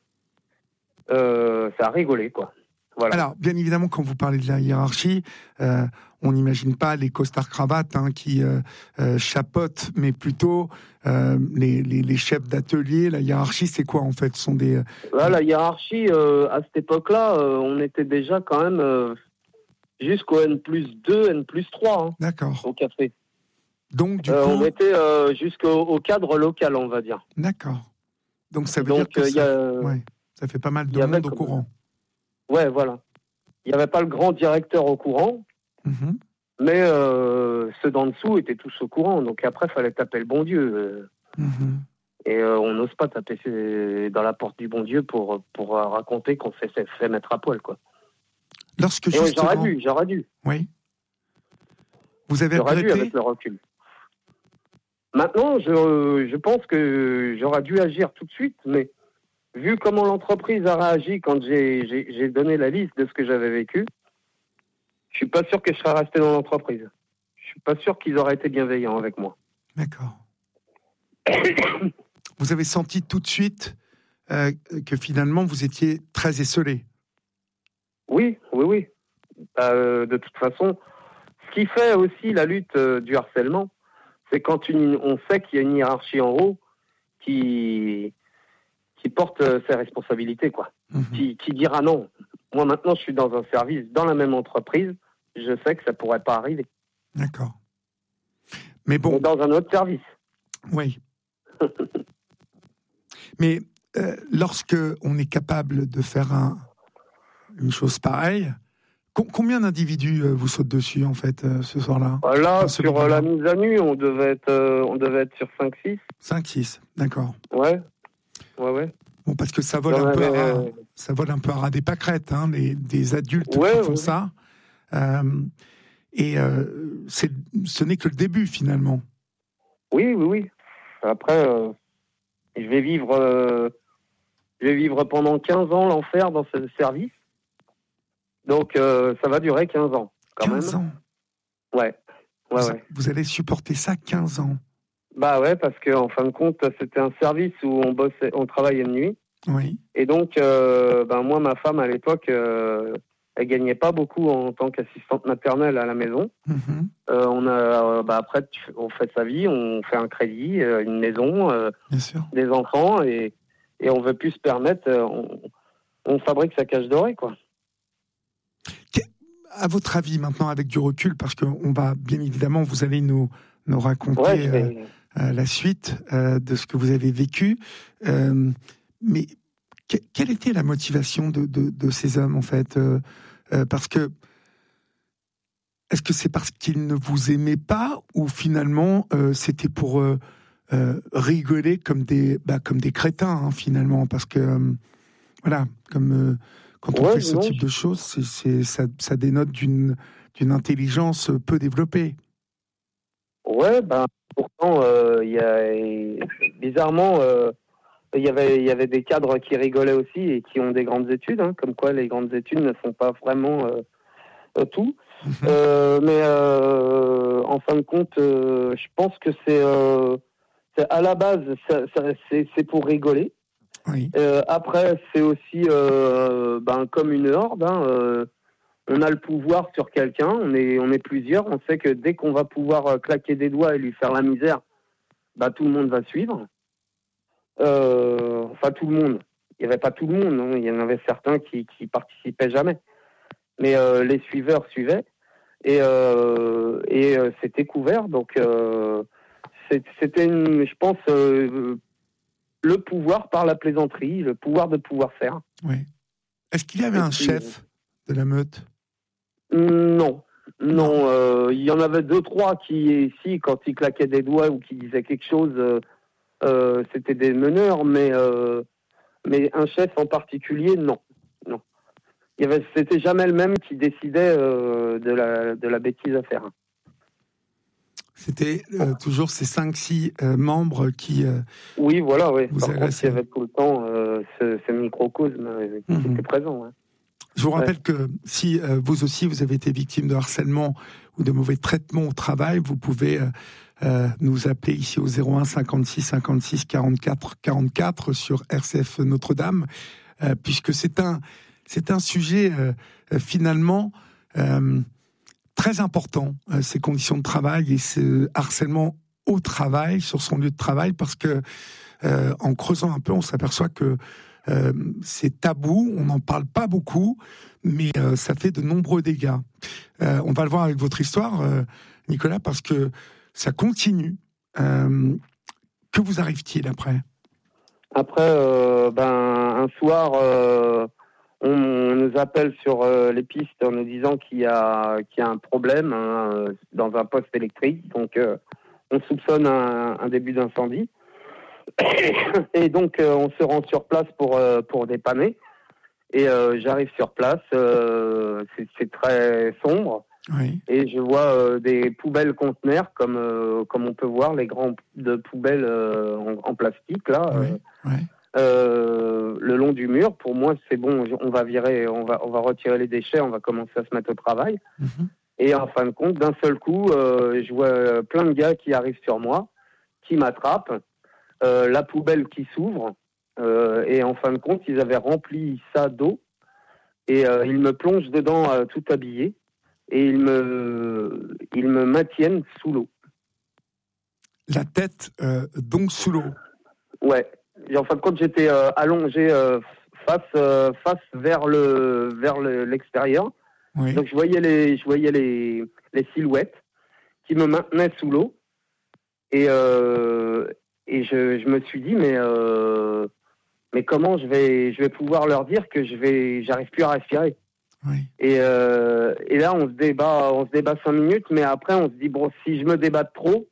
Euh, ça a rigolé, quoi. Voilà.
Alors, bien évidemment, quand vous parlez de la hiérarchie, euh, on n'imagine pas les costards-cravates hein, qui euh, euh, chapeautent, mais plutôt euh, les, les, les chefs d'atelier. La hiérarchie, c'est quoi, en fait? Ce sont des...
Là, la hiérarchie, euh, à cette époque-là, euh, on était déjà quand même... Euh, jusqu'au N plus deux, N plus trois, hein,
d'accord.
Au café.
Donc, du
euh,
coup...
On était euh, jusqu'au au cadre local, on va dire.
D'accord. Donc ça veut
Donc,
dire que
euh,
ça,
y a,
ouais, ça fait pas mal de
y avait
monde au
comme-
courant.
Ouais, voilà. Il n'y avait pas le grand directeur au courant,
Mhm.
mais euh, ceux d'en dessous étaient tous au courant. Donc après, il fallait taper le bon Dieu. euh,
Mhm.
Et euh, on n'ose pas taper euh, dans la porte du bon Dieu pour, pour euh, raconter qu'on s'est fait, fait mettre à poil, quoi.
Lorsque
Et ouais,
justement,
j'aurais dû, j'aurais dû.
oui, vous avez
J'aurais dû
regretté.
avec le recul. Maintenant, je, je pense que j'aurais dû agir tout de suite, mais vu comment l'entreprise a réagi quand j'ai, j'ai, j'ai donné la liste de ce que j'avais vécu, je suis pas sûr que je serais resté dans l'entreprise. Je suis pas sûr qu'ils auraient été bienveillants avec moi.
D'accord. Vous avez senti tout de suite euh, que finalement vous étiez très esseulé.
Oui, oui, oui. Euh, de toute façon, ce qui fait aussi la lutte euh, du harcèlement, c'est quand une, on sait qu'il y a une hiérarchie en haut qui, qui porte euh, ses responsabilités, quoi.
Mhm.
Qui, qui dira non. Moi, maintenant, je suis dans un service, dans la même entreprise, je sais que ça pourrait pas arriver.
D'accord. Mais bon,
Mais dans un autre service.
oui. Mais euh, lorsque on est capable de faire un, une chose pareille, com- combien d'individus euh, vous sautent dessus en fait euh, ce soir-là?
Euh, Là,
Enfin, ce
sur euh,
moment-là.
la mise à nu, on devait être, euh, on devait être sur cinq six.
cinq six, d'accord.
Ouais. Ouais, ouais.
Bon, parce que ça vole,
J'en
un peu,
avais,
à,
euh,
ça vole un peu à ras des pâquerettes, hein, les, des adultes
Ouais,
qui font
ouais.
ça. Euh, et euh, c'est, ce n'est que le début finalement.
Oui, oui, oui. Après, euh, je vais vivre, euh, je vais vivre pendant quinze ans l'enfer dans ce service. Donc, euh, ça va durer quinze ans, quand
quinze
même.
ans.
Ouais. Ouais,
vous,
ouais.
vous allez supporter ça quinze ans.
Bah ouais, parce que en fin de compte, c'était un service où on bossait, on travaillait de nuit.
Oui.
Et donc, euh, ben moi, ma femme à l'époque, euh, elle gagnait pas beaucoup en tant qu'assistante maternelle à la maison.
Mhm.
Euh, on a, euh, bah après, tu- on fait sa vie, on fait un crédit, euh, une maison, euh,
Bien sûr.
des enfants, et et on veut plus se permettre, euh, on, on fabrique sa cage dorée, quoi.
À votre avis, maintenant, avec du recul, parce qu'on va, bien évidemment, vous allez nous, nous raconter
Ouais, je
euh,
vais-
euh, la suite euh, de ce que vous avez vécu. Euh, mais que- quelle était la motivation de, de, de ces hommes, en fait euh, euh, Parce que, est-ce que c'est parce qu'ils ne vous aimaient pas, ou finalement, euh, c'était pour euh, euh, rigoler comme des, bah, comme des crétins, hein, finalement? Parce que, euh, voilà, comme... euh, quand on
Ouais,
fait ce
non,
type
je-
de choses, c'est, c'est, ça, ça dénote d'une, d'une intelligence peu développée.
Ouais, ben pourtant, euh, il y a bizarrement, euh, il y avait il y avait des cadres qui rigolaient aussi et qui ont des grandes études, hein, comme quoi les grandes études ne font pas vraiment euh, euh, tout.
Mhm.
Euh, mais euh, en fin de compte, euh, je pense que c'est, euh, c'est à la base, ça, ça, c'est, c'est pour rigoler.
Oui,
Euh, après, c'est aussi euh, ben, comme une horde. Hein, euh, on a le pouvoir sur quelqu'un, on est, on est plusieurs. On sait que dès qu'on va pouvoir euh, claquer des doigts et lui faire la misère, bah, tout le monde va suivre. Euh, enfin, tout le monde. Il n'y avait pas tout le monde. Hein. Il y en avait certains qui, qui participaient jamais. Mais euh, les suiveurs suivaient. Et, euh, et euh, c'était couvert. Donc, euh, c'est, c'était, une, je pense... Euh, le pouvoir par la plaisanterie, le pouvoir de pouvoir faire.
oui. Est-ce qu'il y avait
Et
un
puis,
chef de la meute?
Non, non.
Non.
euh, il y en avait deux, trois qui, ici, quand ils claquaient des doigts ou qui disaient quelque chose, euh, euh, c'était des meneurs, mais, euh, mais un chef en particulier, non. non. Il y avait, c'était jamais le même qui décidait euh, de, la, de la bêtise à faire.
C'était euh, toujours ces cinq six euh, membres qui... euh,
Oui, voilà, oui.
Vous
Par
avez
contre,
laissé.
il y avait tout le temps euh, ce, ce microcosme euh, qui
Mhm.
était présent. Ouais.
Je vous rappelle que si euh, vous aussi, vous avez été victime de harcèlement ou de mauvais traitements au travail, vous pouvez euh, euh, nous appeler ici au zéro un cinquante-six cinquante-six quarante-quatre quarante-quatre sur R C F Notre-Dame, euh, puisque c'est un, c'est un sujet euh, euh, finalement euh, très important, euh, ces conditions de travail et ce harcèlement au travail, sur son lieu de travail, parce que euh, en creusant un peu, on s'aperçoit que Euh, c'est tabou, on n'en parle pas beaucoup, mais euh, ça fait de nombreux dégâts. Euh, on va le voir avec votre histoire, euh, Nicolas, parce que ça continue. Euh, que vous arrive-t-il après ?
Après, euh, ben, un soir, euh, on, on nous appelle sur euh, les pistes en nous disant qu'il y a, qu'il y a un problème hein, dans un poste électrique. Donc, euh, on soupçonne un, un début d'incendie. Et donc, euh, on se rend sur place pour, euh, pour dépanner. Et euh, j'arrive sur place, euh, c'est, c'est très sombre.
Oui.
Et je vois euh, des poubelles conteneurs, comme, euh, comme on peut voir, les grandes de poubelles euh, en, en plastique, là,
Oui.
euh,
Oui.
euh, le long du mur. Pour moi, c'est bon, on va virer, on va, on va retirer les déchets, on va commencer à se mettre au travail.
Mm-hmm.
Et en fin de compte, d'un seul coup, euh, je vois plein de gars qui arrivent sur moi, qui m'attrapent, euh, la poubelle qui s'ouvre, euh, et en fin de compte, ils avaient rempli ça d'eau, et euh, ils me plongent dedans euh, tout habillé, et ils me, ils me maintiennent sous l'eau.
La tête euh, donc sous l'eau.
Ouais. Et en fin de compte, j'étais euh, allongé euh, face, euh, face vers le, vers le, l'extérieur.
Oui.
Donc je voyais les, je voyais les, les silhouettes qui me maintenaient sous l'eau. Et, euh, et je, je me suis dit, mais, euh, mais comment je vais, je vais pouvoir leur dire que je vais, j'arrive plus à respirer.
Oui.
Et, euh, et là, on se débat, on se débat cinq minutes, mais après, on se dit, bon, si je me débat trop,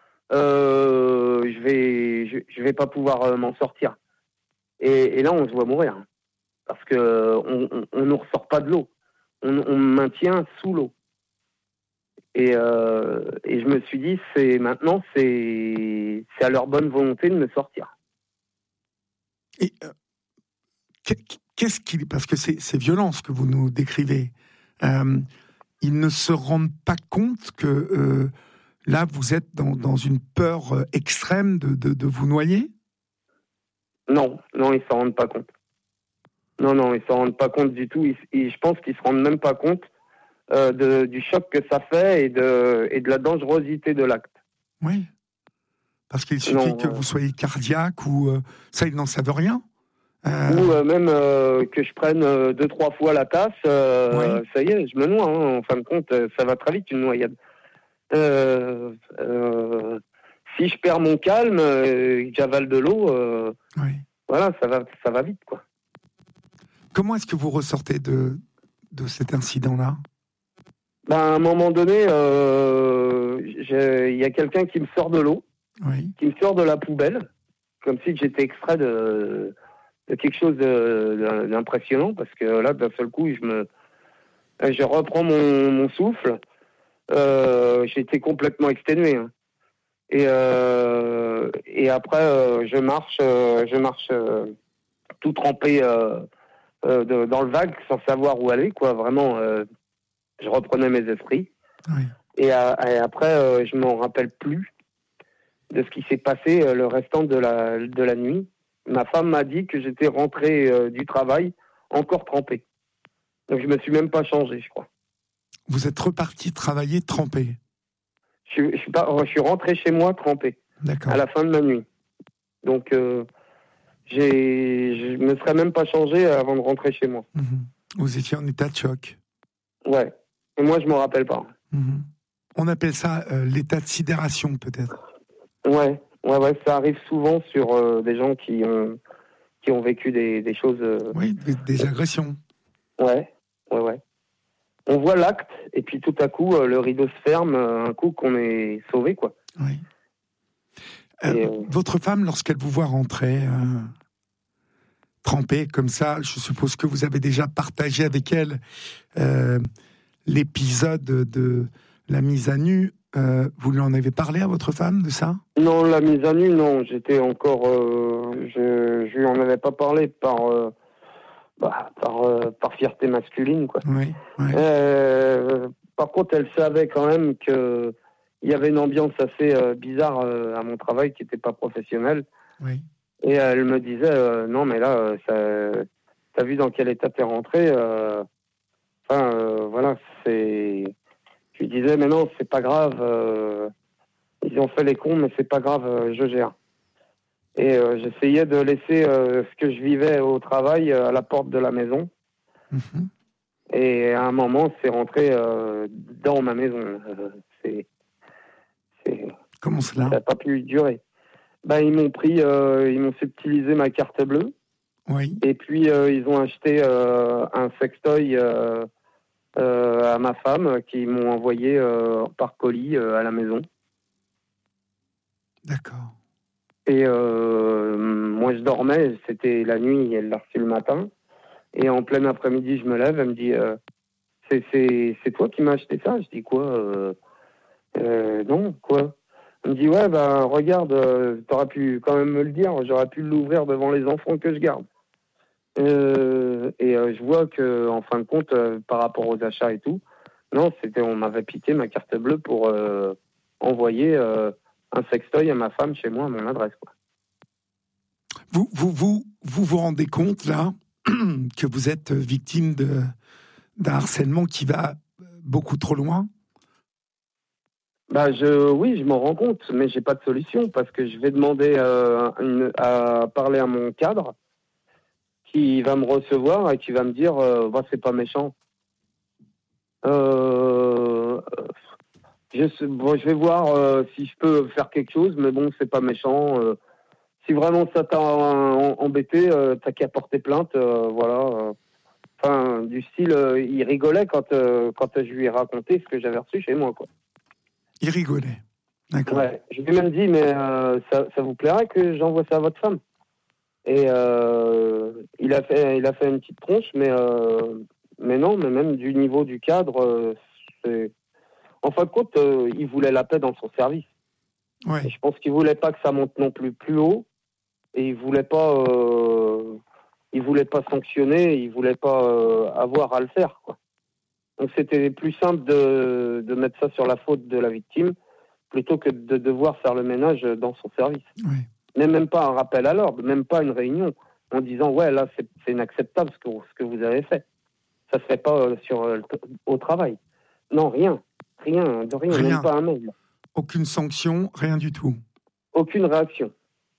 euh, je vais, je, je vais pas pouvoir euh, m'en sortir. Et, et là, on se voit mourir. Parce que on, on, on nous ressort pas de l'eau. On, on me maintient sous l'eau. Et, euh, et je me suis dit, c'est maintenant, c'est, c'est à leur bonne volonté de me sortir.
Et euh, qu'est-ce qu'il, parce que c'est, c'est violent ce que vous nous décrivez. Euh, ils ne se rendent pas compte que euh, là, vous êtes dans, dans une peur extrême de, de, de vous noyer ?
Non, non, ils s'en rendent pas compte. Non, non, ils s'en rendent pas compte du tout. Ils, ils, je pense qu'ils se rendent même pas compte euh, de, du choc que ça fait et de, et de la dangerosité de l'acte.
Oui. Parce qu'il suffit
non,
que
euh...
vous soyez cardiaque ou euh, ça, ils n'en savent rien.
Euh... Ou euh, même euh, que je prenne euh, deux, trois fois la tasse, euh, oui. Ça y est, je me noie. Hein. En fin de compte, ça va très vite une noyade. Euh, euh, si je perds mon calme, euh, j'avale de l'eau, euh,
oui.
Voilà, ça va, ça va vite, quoi.
Comment est-ce que vous ressortez de, de cet incident-là ?
Ben, à un moment donné, euh, il y a quelqu'un qui me sort de l'eau,
oui.
qui me sort de la poubelle, comme si j'étais extrait de, de quelque chose de, d'impressionnant, parce que là, d'un seul coup, je me, je reprends mon, mon souffle. Euh, j'étais complètement exténué. Hein. Et, euh, et après, euh, je marche, euh, je marche euh, tout trempé euh, euh, de, dans le vague, sans savoir où aller, quoi. Vraiment, euh, je reprenais mes esprits.
Oui.
Et, à, et après, euh, je m'en rappelle plus de ce qui s'est passé euh, le restant de la, de la nuit. Ma femme m'a dit que j'étais rentré euh, du travail encore trempé. Donc je me suis même pas changé, je crois.
Vous êtes reparti travailler trempé ?
Je, je, suis pas, je suis rentré chez moi trempé.
D'accord.
À la fin de ma nuit. Donc, euh, j'ai, je me serais même pas changé avant de rentrer chez moi.
Mmh. Vous étiez en état de choc.
Ouais. Et moi, je m'en rappelle pas.
Mmh. On appelle ça euh, l'état de sidération, peut-être.
Ouais, ouais, ouais. Ça arrive souvent sur euh, des gens qui ont qui ont vécu des, des choses. Euh...
Oui, des, des agressions.
Ouais, ouais, ouais. On voit l'acte et puis tout à coup, euh, le rideau se ferme. Un coup qu'on est sauvé, quoi.
Oui. Euh,
et, euh...
Votre femme, lorsqu'elle vous voit rentrer euh, trempée comme ça, je suppose que vous avez déjà partagé avec elle euh, l'épisode de la mise à nu. Euh, vous lui en avez parlé à votre femme de ça ?
Non, la mise à nu, non. J'étais encore. Euh, je, je lui en avais pas parlé par. Euh, bah, par, euh, par fierté masculine, quoi.
Oui, oui.
Euh, par contre, elle savait quand même que il y avait une ambiance assez euh, bizarre euh, à mon travail qui n'était pas professionnelle.
Oui.
Et elle me disait euh, non, mais là, euh, ça, t'as vu dans quel état t'es rentré euh, Enfin, euh, voilà, c'est. Je lui disais mais non, c'est pas grave. Euh, ils ont fait les cons, mais c'est pas grave, euh, je gère. Et euh, j'essayais de laisser euh, ce que je vivais au travail euh, à la porte de la maison.
Mmh.
Et à un moment, c'est rentré euh, dans ma maison. Euh, c'est, c'est,
Comment cela ?
ça n'a pas pu durer. bah, ils m'ont pris, euh, ils m'ont subtilisé ma carte bleue.
Oui.
Et puis, euh, ils ont acheté euh, un sextoy euh, euh, à ma femme, qui m'ont envoyé euh, par colis euh, à la maison.
D'accord.
Et euh, moi, je dormais, c'était la nuit, elle l'a reçu le matin. Et en plein après-midi, je me lève, elle me dit euh, c'est, c'est, c'est toi qui m'as acheté ça? Je dis quoi euh, euh, Non, quoi? Elle me dit ouais, ben regarde, euh, t'aurais pu quand même me le dire, j'aurais pu l'ouvrir devant les enfants que je garde. Euh, et euh, je vois que, en fin de compte, euh, par rapport aux achats et tout, non, c'était, on m'avait piqué ma carte bleue pour euh, envoyer euh, un sextoy à ma femme chez moi à mon adresse, quoi.
Vous, vous, vous, vous vous rendez compte, là, que vous êtes victime de, d'un harcèlement qui va beaucoup trop loin?
Bah, je, oui, je m'en rends compte, mais j'ai pas de solution parce que je vais demander euh, une, à parler à mon cadre qui va me recevoir et qui va me dire euh, bah, c'est pas méchant. Euh, je, bon, je vais voir euh, si je peux faire quelque chose, mais bon, c'est pas méchant. Euh, si vraiment ça t'a embêté, euh, t'as qu'à porter plainte, euh, voilà. Enfin, du style, euh, il rigolait quand, euh, quand je lui ai raconté ce que j'avais reçu chez moi, quoi.
Il rigolait. D'accord.
Ouais, je lui ai même dit, mais euh, ça, ça vous plairait que j'envoie ça à votre femme? Et euh, il a fait, il a fait une petite tronche, mais euh, mais non, mais même du niveau du cadre, euh, c'est... en fin de compte, euh, il voulait la paix dans son service.
Ouais.
Et je pense qu'il voulait pas que ça monte non plus plus haut, et il voulait pas, euh, il voulait pas sanctionner, il voulait pas euh, avoir à le faire, quoi. Donc c'était plus simple de de mettre ça sur la faute de la victime plutôt que de devoir faire le ménage dans son service.
Ouais.
Mais même pas un rappel à l'ordre, même pas une réunion, en disant ouais là c'est, c'est inacceptable ce que, ce que vous avez fait. Ça se fait pas euh, sur euh, au travail. Non, rien, rien, de rien,
Rien.
même pas un mail.
Aucune sanction, rien du tout.
Aucune réaction.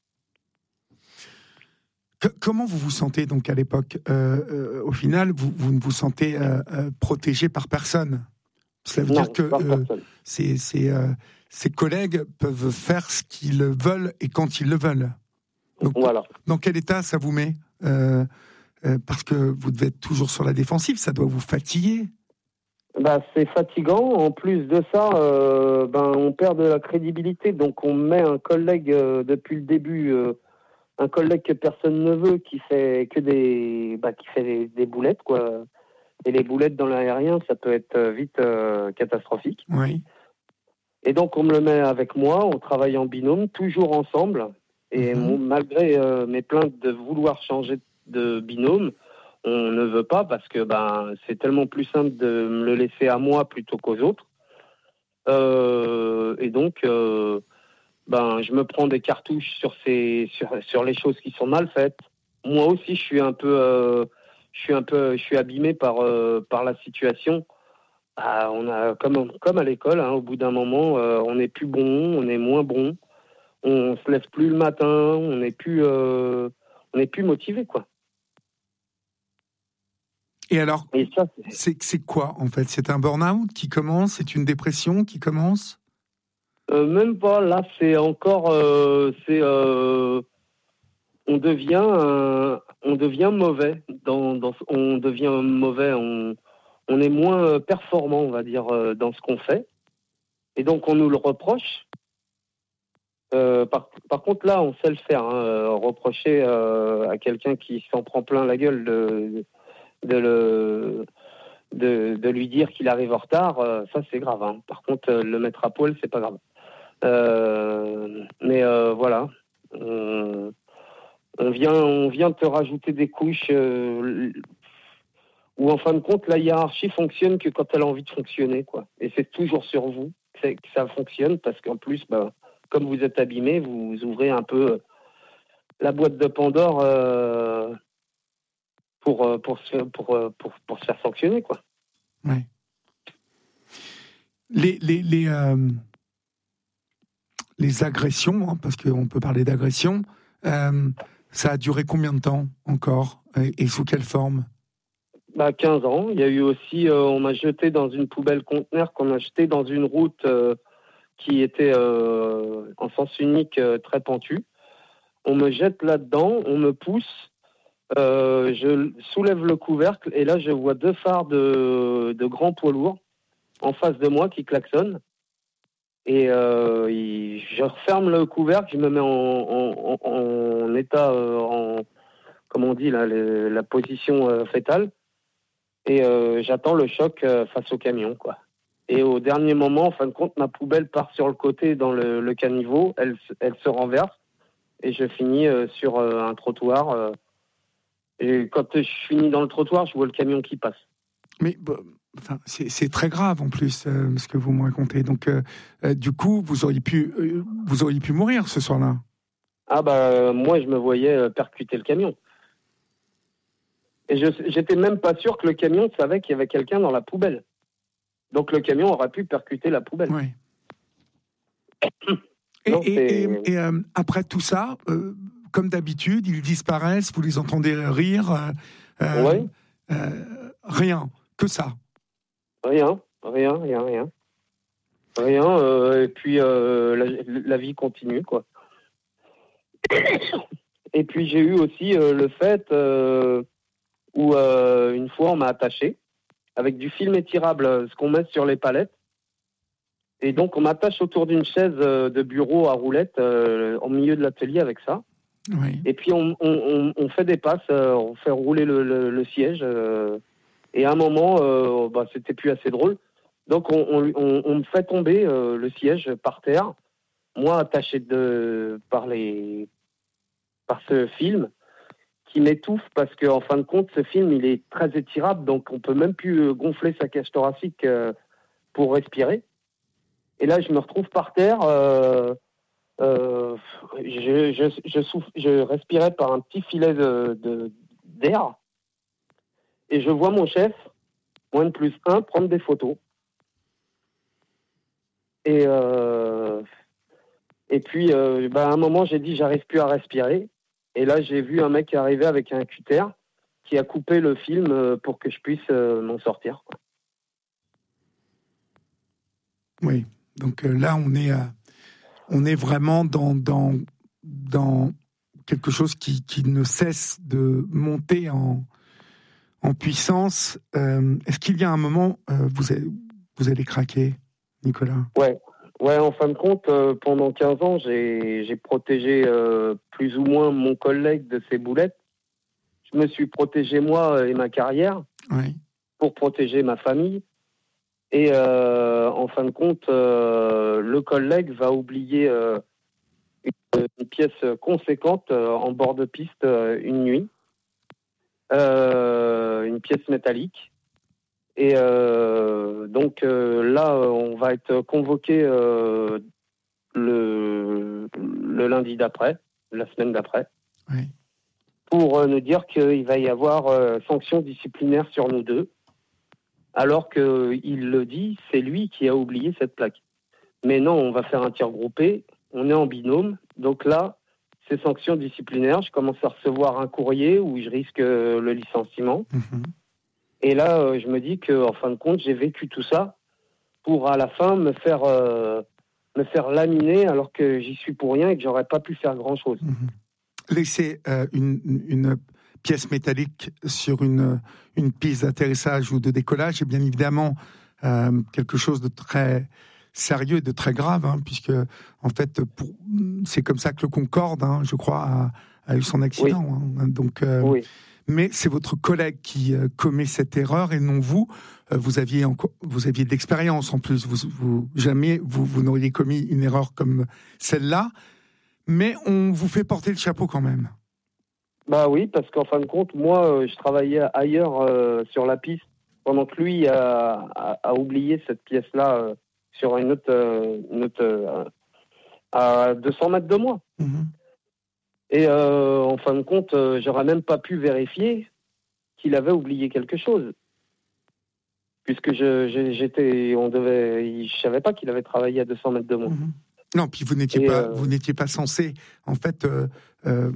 Que, comment vous vous sentez donc à l'époque euh, euh, au final, vous, vous ne vous sentez euh, euh, protégé par personne. Cela veut
Non,
dire que
par
euh,
personne.
ces, ces, euh, ces collègues peuvent faire ce qu'ils veulent et quand ils le veulent. Donc,
Voilà.
dans quel état ça vous met euh, euh, parce que vous devez être toujours sur la défensive, ça doit vous fatiguer.
Bah, c'est fatigant. En plus de ça, euh, ben, on perd de la crédibilité. Donc, on met un collègue euh, depuis le début, euh, un collègue que personne ne veut, qui fait que des, bah, qui fait des, des boulettes, quoi. Et les boulettes dans l'aérien, ça peut être vite euh, catastrophique.
Oui.
Et donc, on me le met avec moi. On travaille en binôme, toujours ensemble. Et
Mhm.
mon, malgré euh, mes plaintes de vouloir changer de binôme, on ne veut pas parce que ben, c'est tellement plus simple de me le laisser à moi plutôt qu'aux autres. Euh, et donc, euh, ben, je me prends des cartouches sur, ces, sur, sur les choses qui sont mal faites. Moi aussi, je suis un peu, euh, je suis un peu, je suis abîmé par, euh, par la situation. Ah, on a, comme, comme à l'école, hein, au bout d'un moment, euh, on n'est plus bon, on est moins bon. On se lève plus le matin, on n'est plus, euh, on n'est plus motivé, quoi.
Et alors,
Et ça, c'est...
c'est, c'est quoi en fait? C'est un burn-out qui commence? C'est une dépression qui commence?
Euh, même pas. Là, c'est encore, euh, c'est, euh, on devient, euh, on devient mauvais. Dans, dans, on devient mauvais. On, on est moins performant, on va dire, euh, dans ce qu'on fait. Et donc, on nous le reproche. Euh, par, par contre, là, on sait le faire. Hein, euh, reprocher euh, à quelqu'un qui s'en prend plein la gueule de, de, le, de, de lui dire qu'il arrive en retard, euh, ça, c'est grave. Hein. Par contre, euh, le mettre à poil, c'est pas grave. Euh, mais euh, voilà. On, on, vient, on vient te rajouter des couches euh, où, en fin de compte, la hiérarchie fonctionne que quand elle a envie de fonctionner, quoi. Et c'est toujours sur vous que, c'est, que ça fonctionne parce qu'en plus, bah, comme vous êtes abîmé, vous ouvrez un peu la boîte de Pandore euh, pour, pour, se, pour, pour, pour se faire sanctionner, quoi.
Ouais. Les, les, les, euh, les agressions, hein, parce qu'on peut parler d'agression, euh, ça a duré combien de temps encore et, et sous quelle forme?
Bah, quinze ans. Il y a eu aussi, euh, on m'a jeté dans une poubelle conteneur qu'on a jeté dans une route euh, qui était euh, en sens unique euh, très pentue. on me jette là-dedans, on me pousse, euh, je soulève le couvercle et là je vois deux phares de, de grands poids lourds en face de moi qui klaxonnent. Et euh, il, je referme le couvercle, je me mets en, en, en, en état, euh, en, comment on dit, là, le, la position euh, fétale. Et euh, j'attends le choc euh, face au camion, quoi. Et au dernier moment, en fin de compte, ma poubelle part sur le côté dans le, le caniveau, elle, elle se renverse et je finis euh, sur euh, un trottoir. Euh, et quand je finis dans le trottoir, je vois le camion qui passe.
Mais bah, enfin, c'est, c'est très grave en plus euh, ce que vous me racontez. Donc, euh, euh, du coup, vous auriez pu, euh, vous auriez pu mourir ce soir-là.
Ah bah euh, moi, je me voyais euh, percuter le camion. Et je, j'étais même pas sûr que le camion savait qu'il y avait quelqu'un dans la poubelle. Donc le camion aurait pu percuter la poubelle.
Oui. et,
non,
et, et, et euh, après tout ça, euh, comme d'habitude, ils disparaissent, vous les entendez rire. Euh, euh,
oui.
euh, rien, que ça.
Rien, rien, rien, rien. Rien, euh, et puis euh, la, la vie continue, quoi. Et puis j'ai eu aussi euh, le fait euh, où euh, une fois on m'a attaché avec du film étirable, ce qu'on met sur les palettes. Et donc, on m'attache autour d'une chaise de bureau à roulettes euh, au milieu de l'atelier avec ça.
Oui.
Et puis, on, on, on fait des passes, euh, on fait rouler le, le, le siège. Euh, et à un moment, euh, bah, c'était plus assez drôle. Donc, on, on, on, on me fait tomber euh, le siège par terre. Moi, attaché de, par, les, par ce film qui m'étouffe parce qu'en fin de compte, ce film, il est très étirable. Donc, on peut même plus gonfler sa cage thoracique euh, pour respirer. Et là, je me retrouve par terre. Euh, euh, je, je, je, souffle, je respirais par un petit filet de, de, d'air. Et je vois mon chef, moins de plus un, prendre des photos. Et, euh, et puis, euh, bah, à un moment, j'ai dit, j'arrive plus à respirer. Et là, j'ai vu un mec arriver avec un cutter qui a coupé le film pour que je puisse euh, m'en sortir, quoi.
Oui. Donc euh, là, on est, euh, on est vraiment dans, dans, dans quelque chose qui, qui ne cesse de monter en, en puissance. Euh, est-ce qu'il y a un moment, euh, vous, avez, vous allez craquer, Nicolas ?
Ouais. Ouais, en fin de compte, euh, pendant quinze ans, j'ai, j'ai protégé euh, plus ou moins mon collègue de ses boulettes. Je me suis protégé moi et ma carrière
oui.
pour protéger ma famille. Et euh, en fin de compte, euh, le collègue va oublier euh, une, une pièce conséquente euh, en bord de piste euh, une nuit, euh, une pièce métallique. Et euh, donc euh, là, on va être convoqué euh, le, le lundi d'après, la semaine d'après,
oui.
pour euh, nous dire qu'il va y avoir euh, sanction disciplinaire sur nous deux. Alors qu'il le dit, c'est lui qui a oublié cette plaque. Mais non, on va faire un tir groupé, on est en binôme, donc là, c'est sanction disciplinaire. Je commence à recevoir un courrier où je risque euh, le licenciement.
Mm-hmm.
Et là, euh, je me dis qu'en fin de compte, j'ai vécu tout ça pour à la fin me faire, euh, me faire laminer alors que j'y suis pour rien et que j'aurais pas pu faire grand-chose.
Mm-hmm. Laisser euh, une, une pièce métallique sur une, une piste d'atterrissage ou de décollage est bien évidemment euh, quelque chose de très sérieux et de très grave, hein, puisque en fait, pour, c'est comme ça que le Concorde, hein, je crois, a, a eu son accident. Oui. Hein, donc, euh, oui. Mais c'est votre collègue qui euh, commet cette erreur et non vous. Euh, vous aviez encore, vous aviez de l'expérience en plus. Vous, vous jamais vous, vous n'auriez commis une erreur comme celle-là. Mais on vous fait porter le chapeau quand même.
Bah oui, parce qu'en fin de compte, moi, euh, je travaillais ailleurs euh, sur la piste pendant que lui a, a, a oublié cette pièce-là euh, sur une autre, euh, une autre euh, à deux cents mètres de moi.
Mmh.
Et euh, en fin de compte, euh, j'aurais même pas pu vérifier qu'il avait oublié quelque chose, puisque je, je, j'étais, on devait, je savais pas qu'il avait travaillé à deux cents mètres de moi.
Mmh. Non, puis vous n'étiez
et
pas,
euh...
vous n'étiez pas censé, en fait, euh, euh,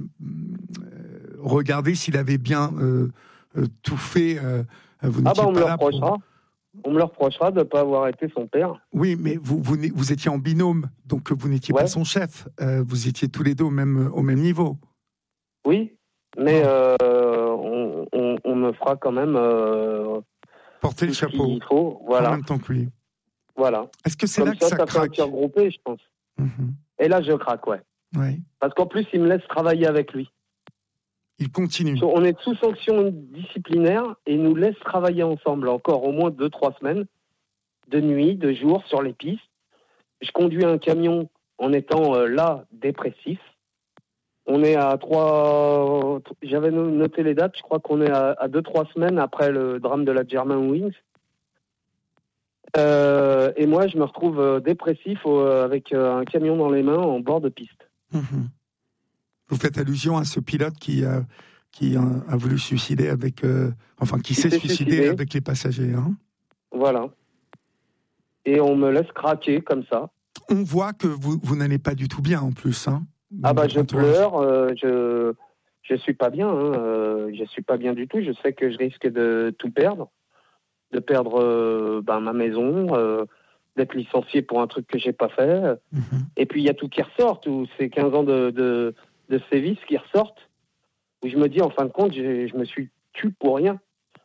regarder s'il avait bien euh, euh, tout fait. Euh, vous
ah bah on
pas
me le
là
reprochera.
pour...
On me le reprochera de ne pas avoir été son père.
Oui, mais vous, vous, vous étiez en binôme, donc vous n'étiez ouais. pas son chef. Euh, vous étiez tous les deux au même, au même niveau.
Oui, mais euh, on, on, on me fera quand même... Euh,
porter le chapeau.
Il faut, voilà.
En même temps que lui.
Voilà.
Est-ce que c'est
Comme
là que
ça,
ça,
ça
craque?
fait un tir groupé, je pense. Mm-hmm. Et là, je craque, ouais.
ouais.
Parce qu'en plus, il me laisse travailler avec lui.
Il continue.
On est sous sanction disciplinaire et il nous laisse travailler ensemble encore au moins deux, trois semaines, de nuit, de jour, sur les pistes. Je conduis un camion en étant euh, là, dépressif. On est à trois... J'avais noté les dates, je crois qu'on est à, à deux, trois semaines après le drame de la Germanwings. Euh, et moi, je me retrouve euh, dépressif euh, avec euh, un camion dans les mains en bord de piste.
Mmh. Vous faites allusion à ce pilote qui, euh, qui a, a voulu se suicider avec... Euh, enfin, qui, qui s'est suicidé, suicidé avec les passagers. Hein.
Voilà. Et on me laisse craquer comme ça.
On voit que vous, vous n'allez pas du tout bien en plus. Hein,
ah bah je pleure, euh, je je suis pas bien. Hein, euh, je suis pas bien du tout. Je sais que je risque de tout perdre. De perdre euh, ben, ma maison, euh, d'être licencié pour un truc que j'ai pas fait. Mmh. Et puis il y a tout qui ressort, tous ces quinze ans de, de, de sévices qui ressortent, où je me dis, en fin de compte, je, je me suis tué pour rien.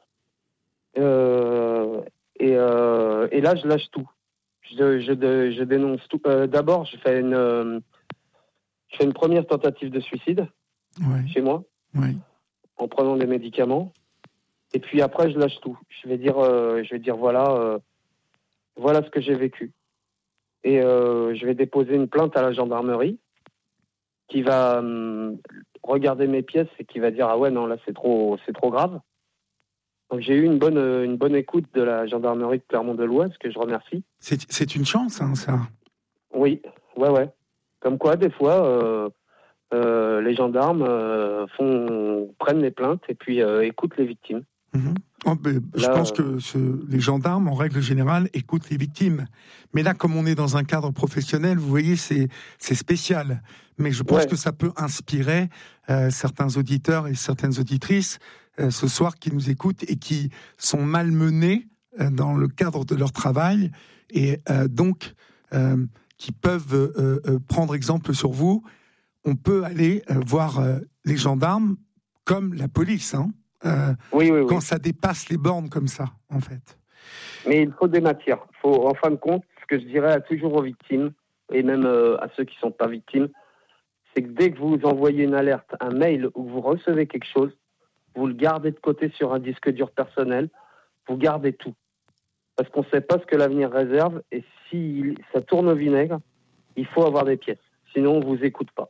Euh, et, euh, et là, je lâche tout. Je, je, je, je dénonce tout. Euh, d'abord, je fais, une, euh, je fais une première tentative de suicide
ouais.
chez moi,
ouais.
en prenant des médicaments. Et puis après, je lâche tout. Je vais dire, euh, je vais dire voilà, euh, voilà ce que j'ai vécu. Et euh, je vais déposer une plainte à la gendarmerie qui va euh, regarder mes pièces et qui va dire ah ouais non là c'est trop, c'est trop grave. Donc j'ai eu une bonne, une bonne écoute de la gendarmerie de Clermont-de-L'Ouest que je remercie.
C'est, c'est une chance, hein, ça.
Oui, ouais, ouais. Comme quoi, des fois. Euh, Euh, les gendarmes euh, font, prennent les plaintes et puis euh, écoutent les victimes.
Mmh. Oh, ben, là, je pense que ce, les gendarmes, en règle générale, écoutent les victimes. Mais là, comme on est dans un cadre professionnel, vous voyez, c'est, c'est spécial. Mais je pense ouais. que ça peut inspirer euh, certains auditeurs et certaines auditrices euh, ce soir qui nous écoutent et qui sont malmenés euh, dans le cadre de leur travail et euh, donc euh, qui peuvent euh, euh, prendre exemple sur vous. On peut aller euh, voir euh, les gendarmes comme la police, hein, euh,
oui, oui, oui.
quand ça dépasse les bornes comme ça, en fait.
Mais il faut des matières. Faut, en fin de compte, ce que je dirais toujours aux victimes, et même euh, à ceux qui ne sont pas victimes, c'est que dès que vous envoyez une alerte, un mail, ou que vous recevez quelque chose, vous le gardez de côté sur un disque dur personnel, vous gardez tout. Parce qu'on ne sait pas ce que l'avenir réserve, et si ça tourne au vinaigre, il faut avoir des pièces. Sinon, on ne vous écoute pas.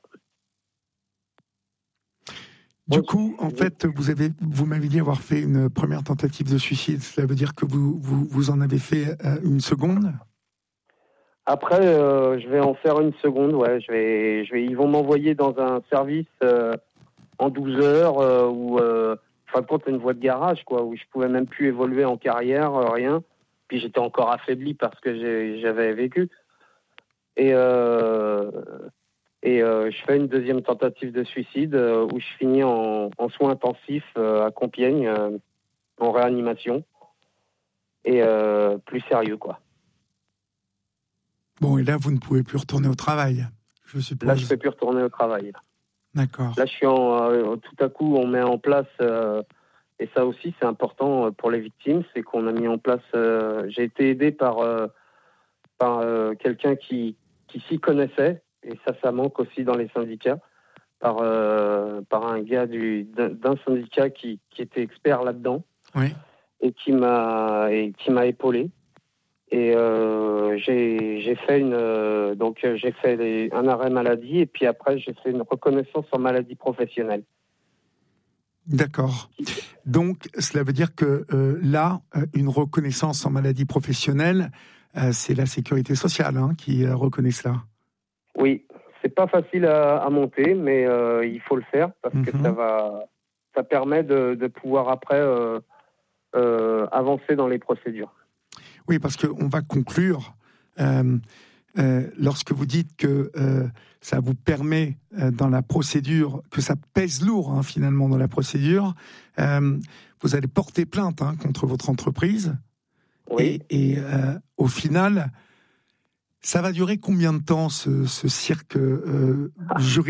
Du coup, en fait, vous avez, vous m'avez dit avoir fait une première tentative de suicide. Cela veut dire que vous, vous, vous en avez fait euh, une seconde ?
Après, euh, je vais en faire une seconde. Ouais, je vais, je vais. Ils vont m'envoyer dans un service euh, en douze heures euh, où, euh, fin de compte, une voie de garage, quoi, où je pouvais même plus évoluer en carrière, euh, rien. Puis j'étais encore affaibli parce que j'ai, j'avais vécu. Et euh, Et euh, je fais une deuxième tentative de suicide euh, où je finis en, en soins intensifs euh, à Compiègne, euh, en réanimation. Et euh, plus sérieux, quoi.
Bon, et là, vous ne pouvez plus retourner au travail, je suppose.
Là, je ne peux plus retourner au travail. Là.
D'accord.
Là, je suis en... Euh, tout à coup, on met en place... Euh, et ça aussi, c'est important pour les victimes, c'est qu'on a mis en place... Euh, j'ai été aidé par, euh, par euh, quelqu'un qui, qui s'y connaissait. Et ça, ça manque aussi dans les syndicats, par, euh, par un gars du, d'un, d'un syndicat qui, qui était expert là-dedans,
oui.
et qui m'a, et qui m'a épaulé. Et euh, j'ai, j'ai fait, une, euh, donc, j'ai fait les, un arrêt maladie, et puis après, j'ai fait une reconnaissance en maladie professionnelle.
D'accord. Donc, cela veut dire que euh, là, une reconnaissance en maladie professionnelle, euh, c'est la sécurité sociale hein, qui euh, reconnaît cela.
Oui, c'est pas facile à, à monter, mais euh, il faut le faire parce mm-hmm. que ça va, ça permet de, de pouvoir après euh, euh, avancer dans les procédures.
Oui, parce qu'on va conclure. Euh, euh, lorsque vous dites que euh, ça vous permet euh, dans la procédure, que ça pèse lourd hein, finalement dans la procédure, euh, vous allez porter plainte hein, contre votre entreprise
Oui.
Et, et euh, au final, ça va durer combien de temps, ce, ce cirque euh, juridique ?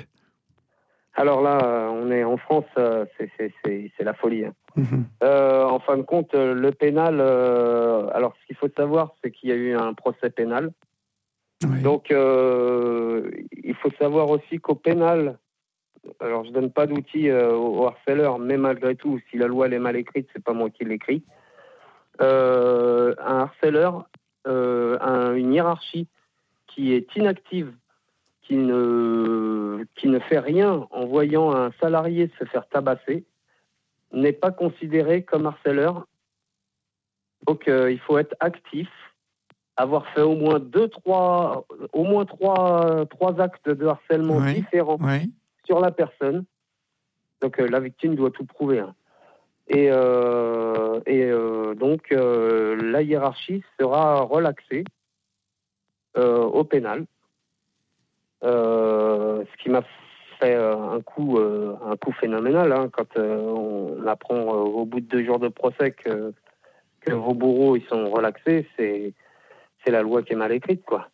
Alors là, on est en France, c'est, c'est, c'est, c'est la folie. Hein.
Mmh.
Euh, en fin de compte, le pénal, euh, alors ce qu'il faut savoir, c'est qu'il y a eu un procès pénal.
Oui.
Donc, euh, il faut savoir aussi qu'au pénal, alors je donne pas d'outils euh, aux harceleurs, mais malgré tout, si la loi elle est mal écrite, c'est pas moi qui l'écris. Euh, un harceleur euh, a une hiérarchie qui est inactive, qui ne, qui ne fait rien en voyant un salarié se faire tabasser, n'est pas considéré comme harceleur. Donc, euh, il faut être actif, avoir fait au moins deux, trois, au moins trois, trois actes de harcèlement
Oui.
différents
Oui.
sur la personne. Donc, euh, la victime doit tout prouver. Hein. Et, euh, et euh, donc, euh, la hiérarchie sera relaxée euh, au pénal. Euh, ce qui m'a fait euh, un coup, euh, un coup phénoménal hein, quand euh, on apprend euh, au bout de deux jours de procès que, que vos bourreaux ils sont relaxés, c'est, c'est la loi qui est mal écrite, quoi.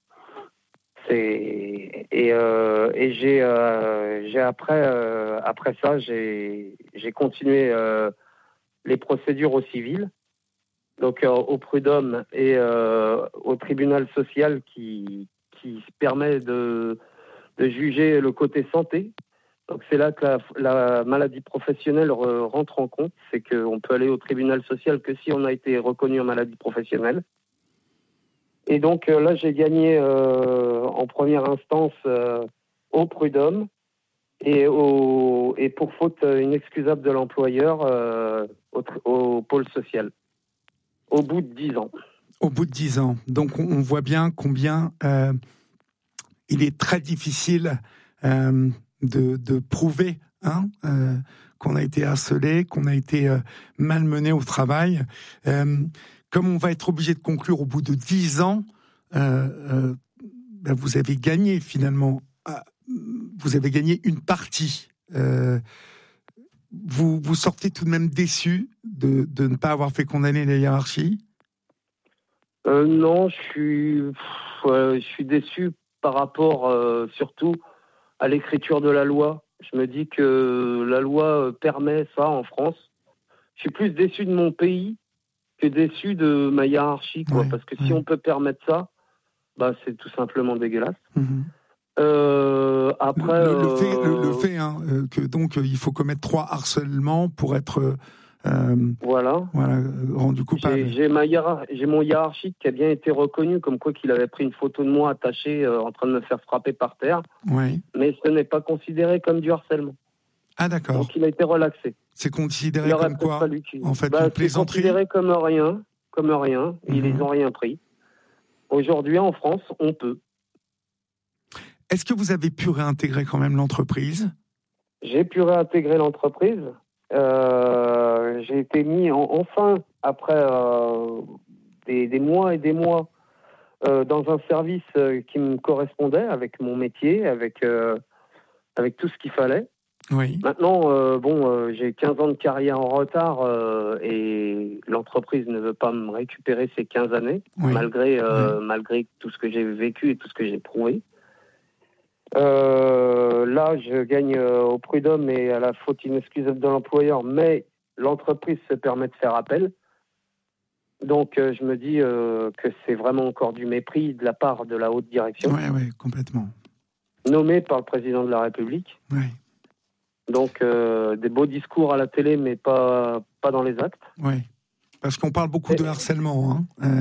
C'est, et, euh, et j'ai, euh, j'ai après, euh, après ça, j'ai, j'ai continué euh, les procédures au civil, donc euh, au prud'homme et euh, au tribunal social qui, qui permet de de juger le côté santé. Donc c'est là que la, la maladie professionnelle re, rentre en compte. C'est qu'on peut aller au tribunal social que si on a été reconnu en maladie professionnelle. Et donc euh, là, j'ai gagné euh, en première instance euh, au prud'homme et, au, et pour faute inexcusable de l'employeur euh, au, au pôle social, au bout de dix ans.
Au bout de dix ans. Donc on, on voit bien combien euh, il est très difficile euh, de, de prouver hein, euh, qu'on a été harcelé, qu'on a été euh, malmené au travail. Euh, comme on va être obligé de conclure au bout de dix ans, euh, euh, ben vous avez gagné finalement. Vous avez gagné une partie. Euh, vous, vous sortez tout de même déçu de, de ne pas avoir fait condamner la hiérarchie ?
euh, Non, je suis, pff, ouais, je suis déçu par rapport euh, surtout à l'écriture de la loi. Je me dis que la loi permet ça en France. Je suis plus déçu de mon pays que déçu de ma hiérarchie, quoi.
Ouais,
Parce que
ouais.
si on peut permettre ça, bah, c'est tout simplement dégueulasse.
Mmh.
Euh, après,
le, le, le fait,
euh...
le, le fait hein, euh, que donc euh, il faut commettre trois harcèlements pour être euh,
voilà.
voilà, rendu coupable.
J'ai, j'ai, ma hiérar- j'ai mon hiérarchique qui a bien été reconnu, comme quoi qu'il avait pris une photo de moi attachée euh, en train de me faire frapper par terre.
Oui.
Mais ce n'est pas considéré comme du harcèlement.
Ah d'accord.
Donc il a été relaxé.
C'est considéré comme quoi en fait
bah,
une plaisanterie.
C'est considéré comme rien, comme rien.
Mmh.
Ils n'ont rien pris. Aujourd'hui en France, on peut.
Est-ce que vous avez pu réintégrer quand même l'entreprise ?
J'ai pu réintégrer l'entreprise. Euh, j'ai été mis en, enfin, après euh, des, des mois et des mois, euh, dans un service euh, qui me correspondait avec mon métier, avec, euh, avec tout ce qu'il fallait.
Oui.
Maintenant, euh, bon, euh, j'ai quinze ans de carrière en retard euh, et l'entreprise ne veut pas me récupérer ces quinze années,
Oui.
malgré, euh, oui. malgré tout ce que j'ai vécu et tout ce que j'ai prouvé. Euh, là, je gagne euh, au prud'homme et à la faute inexcusable de l'employeur, mais l'entreprise se permet de faire appel. Donc, euh, je me dis euh, que c'est vraiment encore du mépris de la part de la haute direction.
Oui, oui, complètement.
Nommée par le président de la République.
Oui.
Donc, euh, des beaux discours à la télé, mais pas, pas dans les actes.
Oui, parce qu'on parle beaucoup et... de harcèlement, hein. Euh...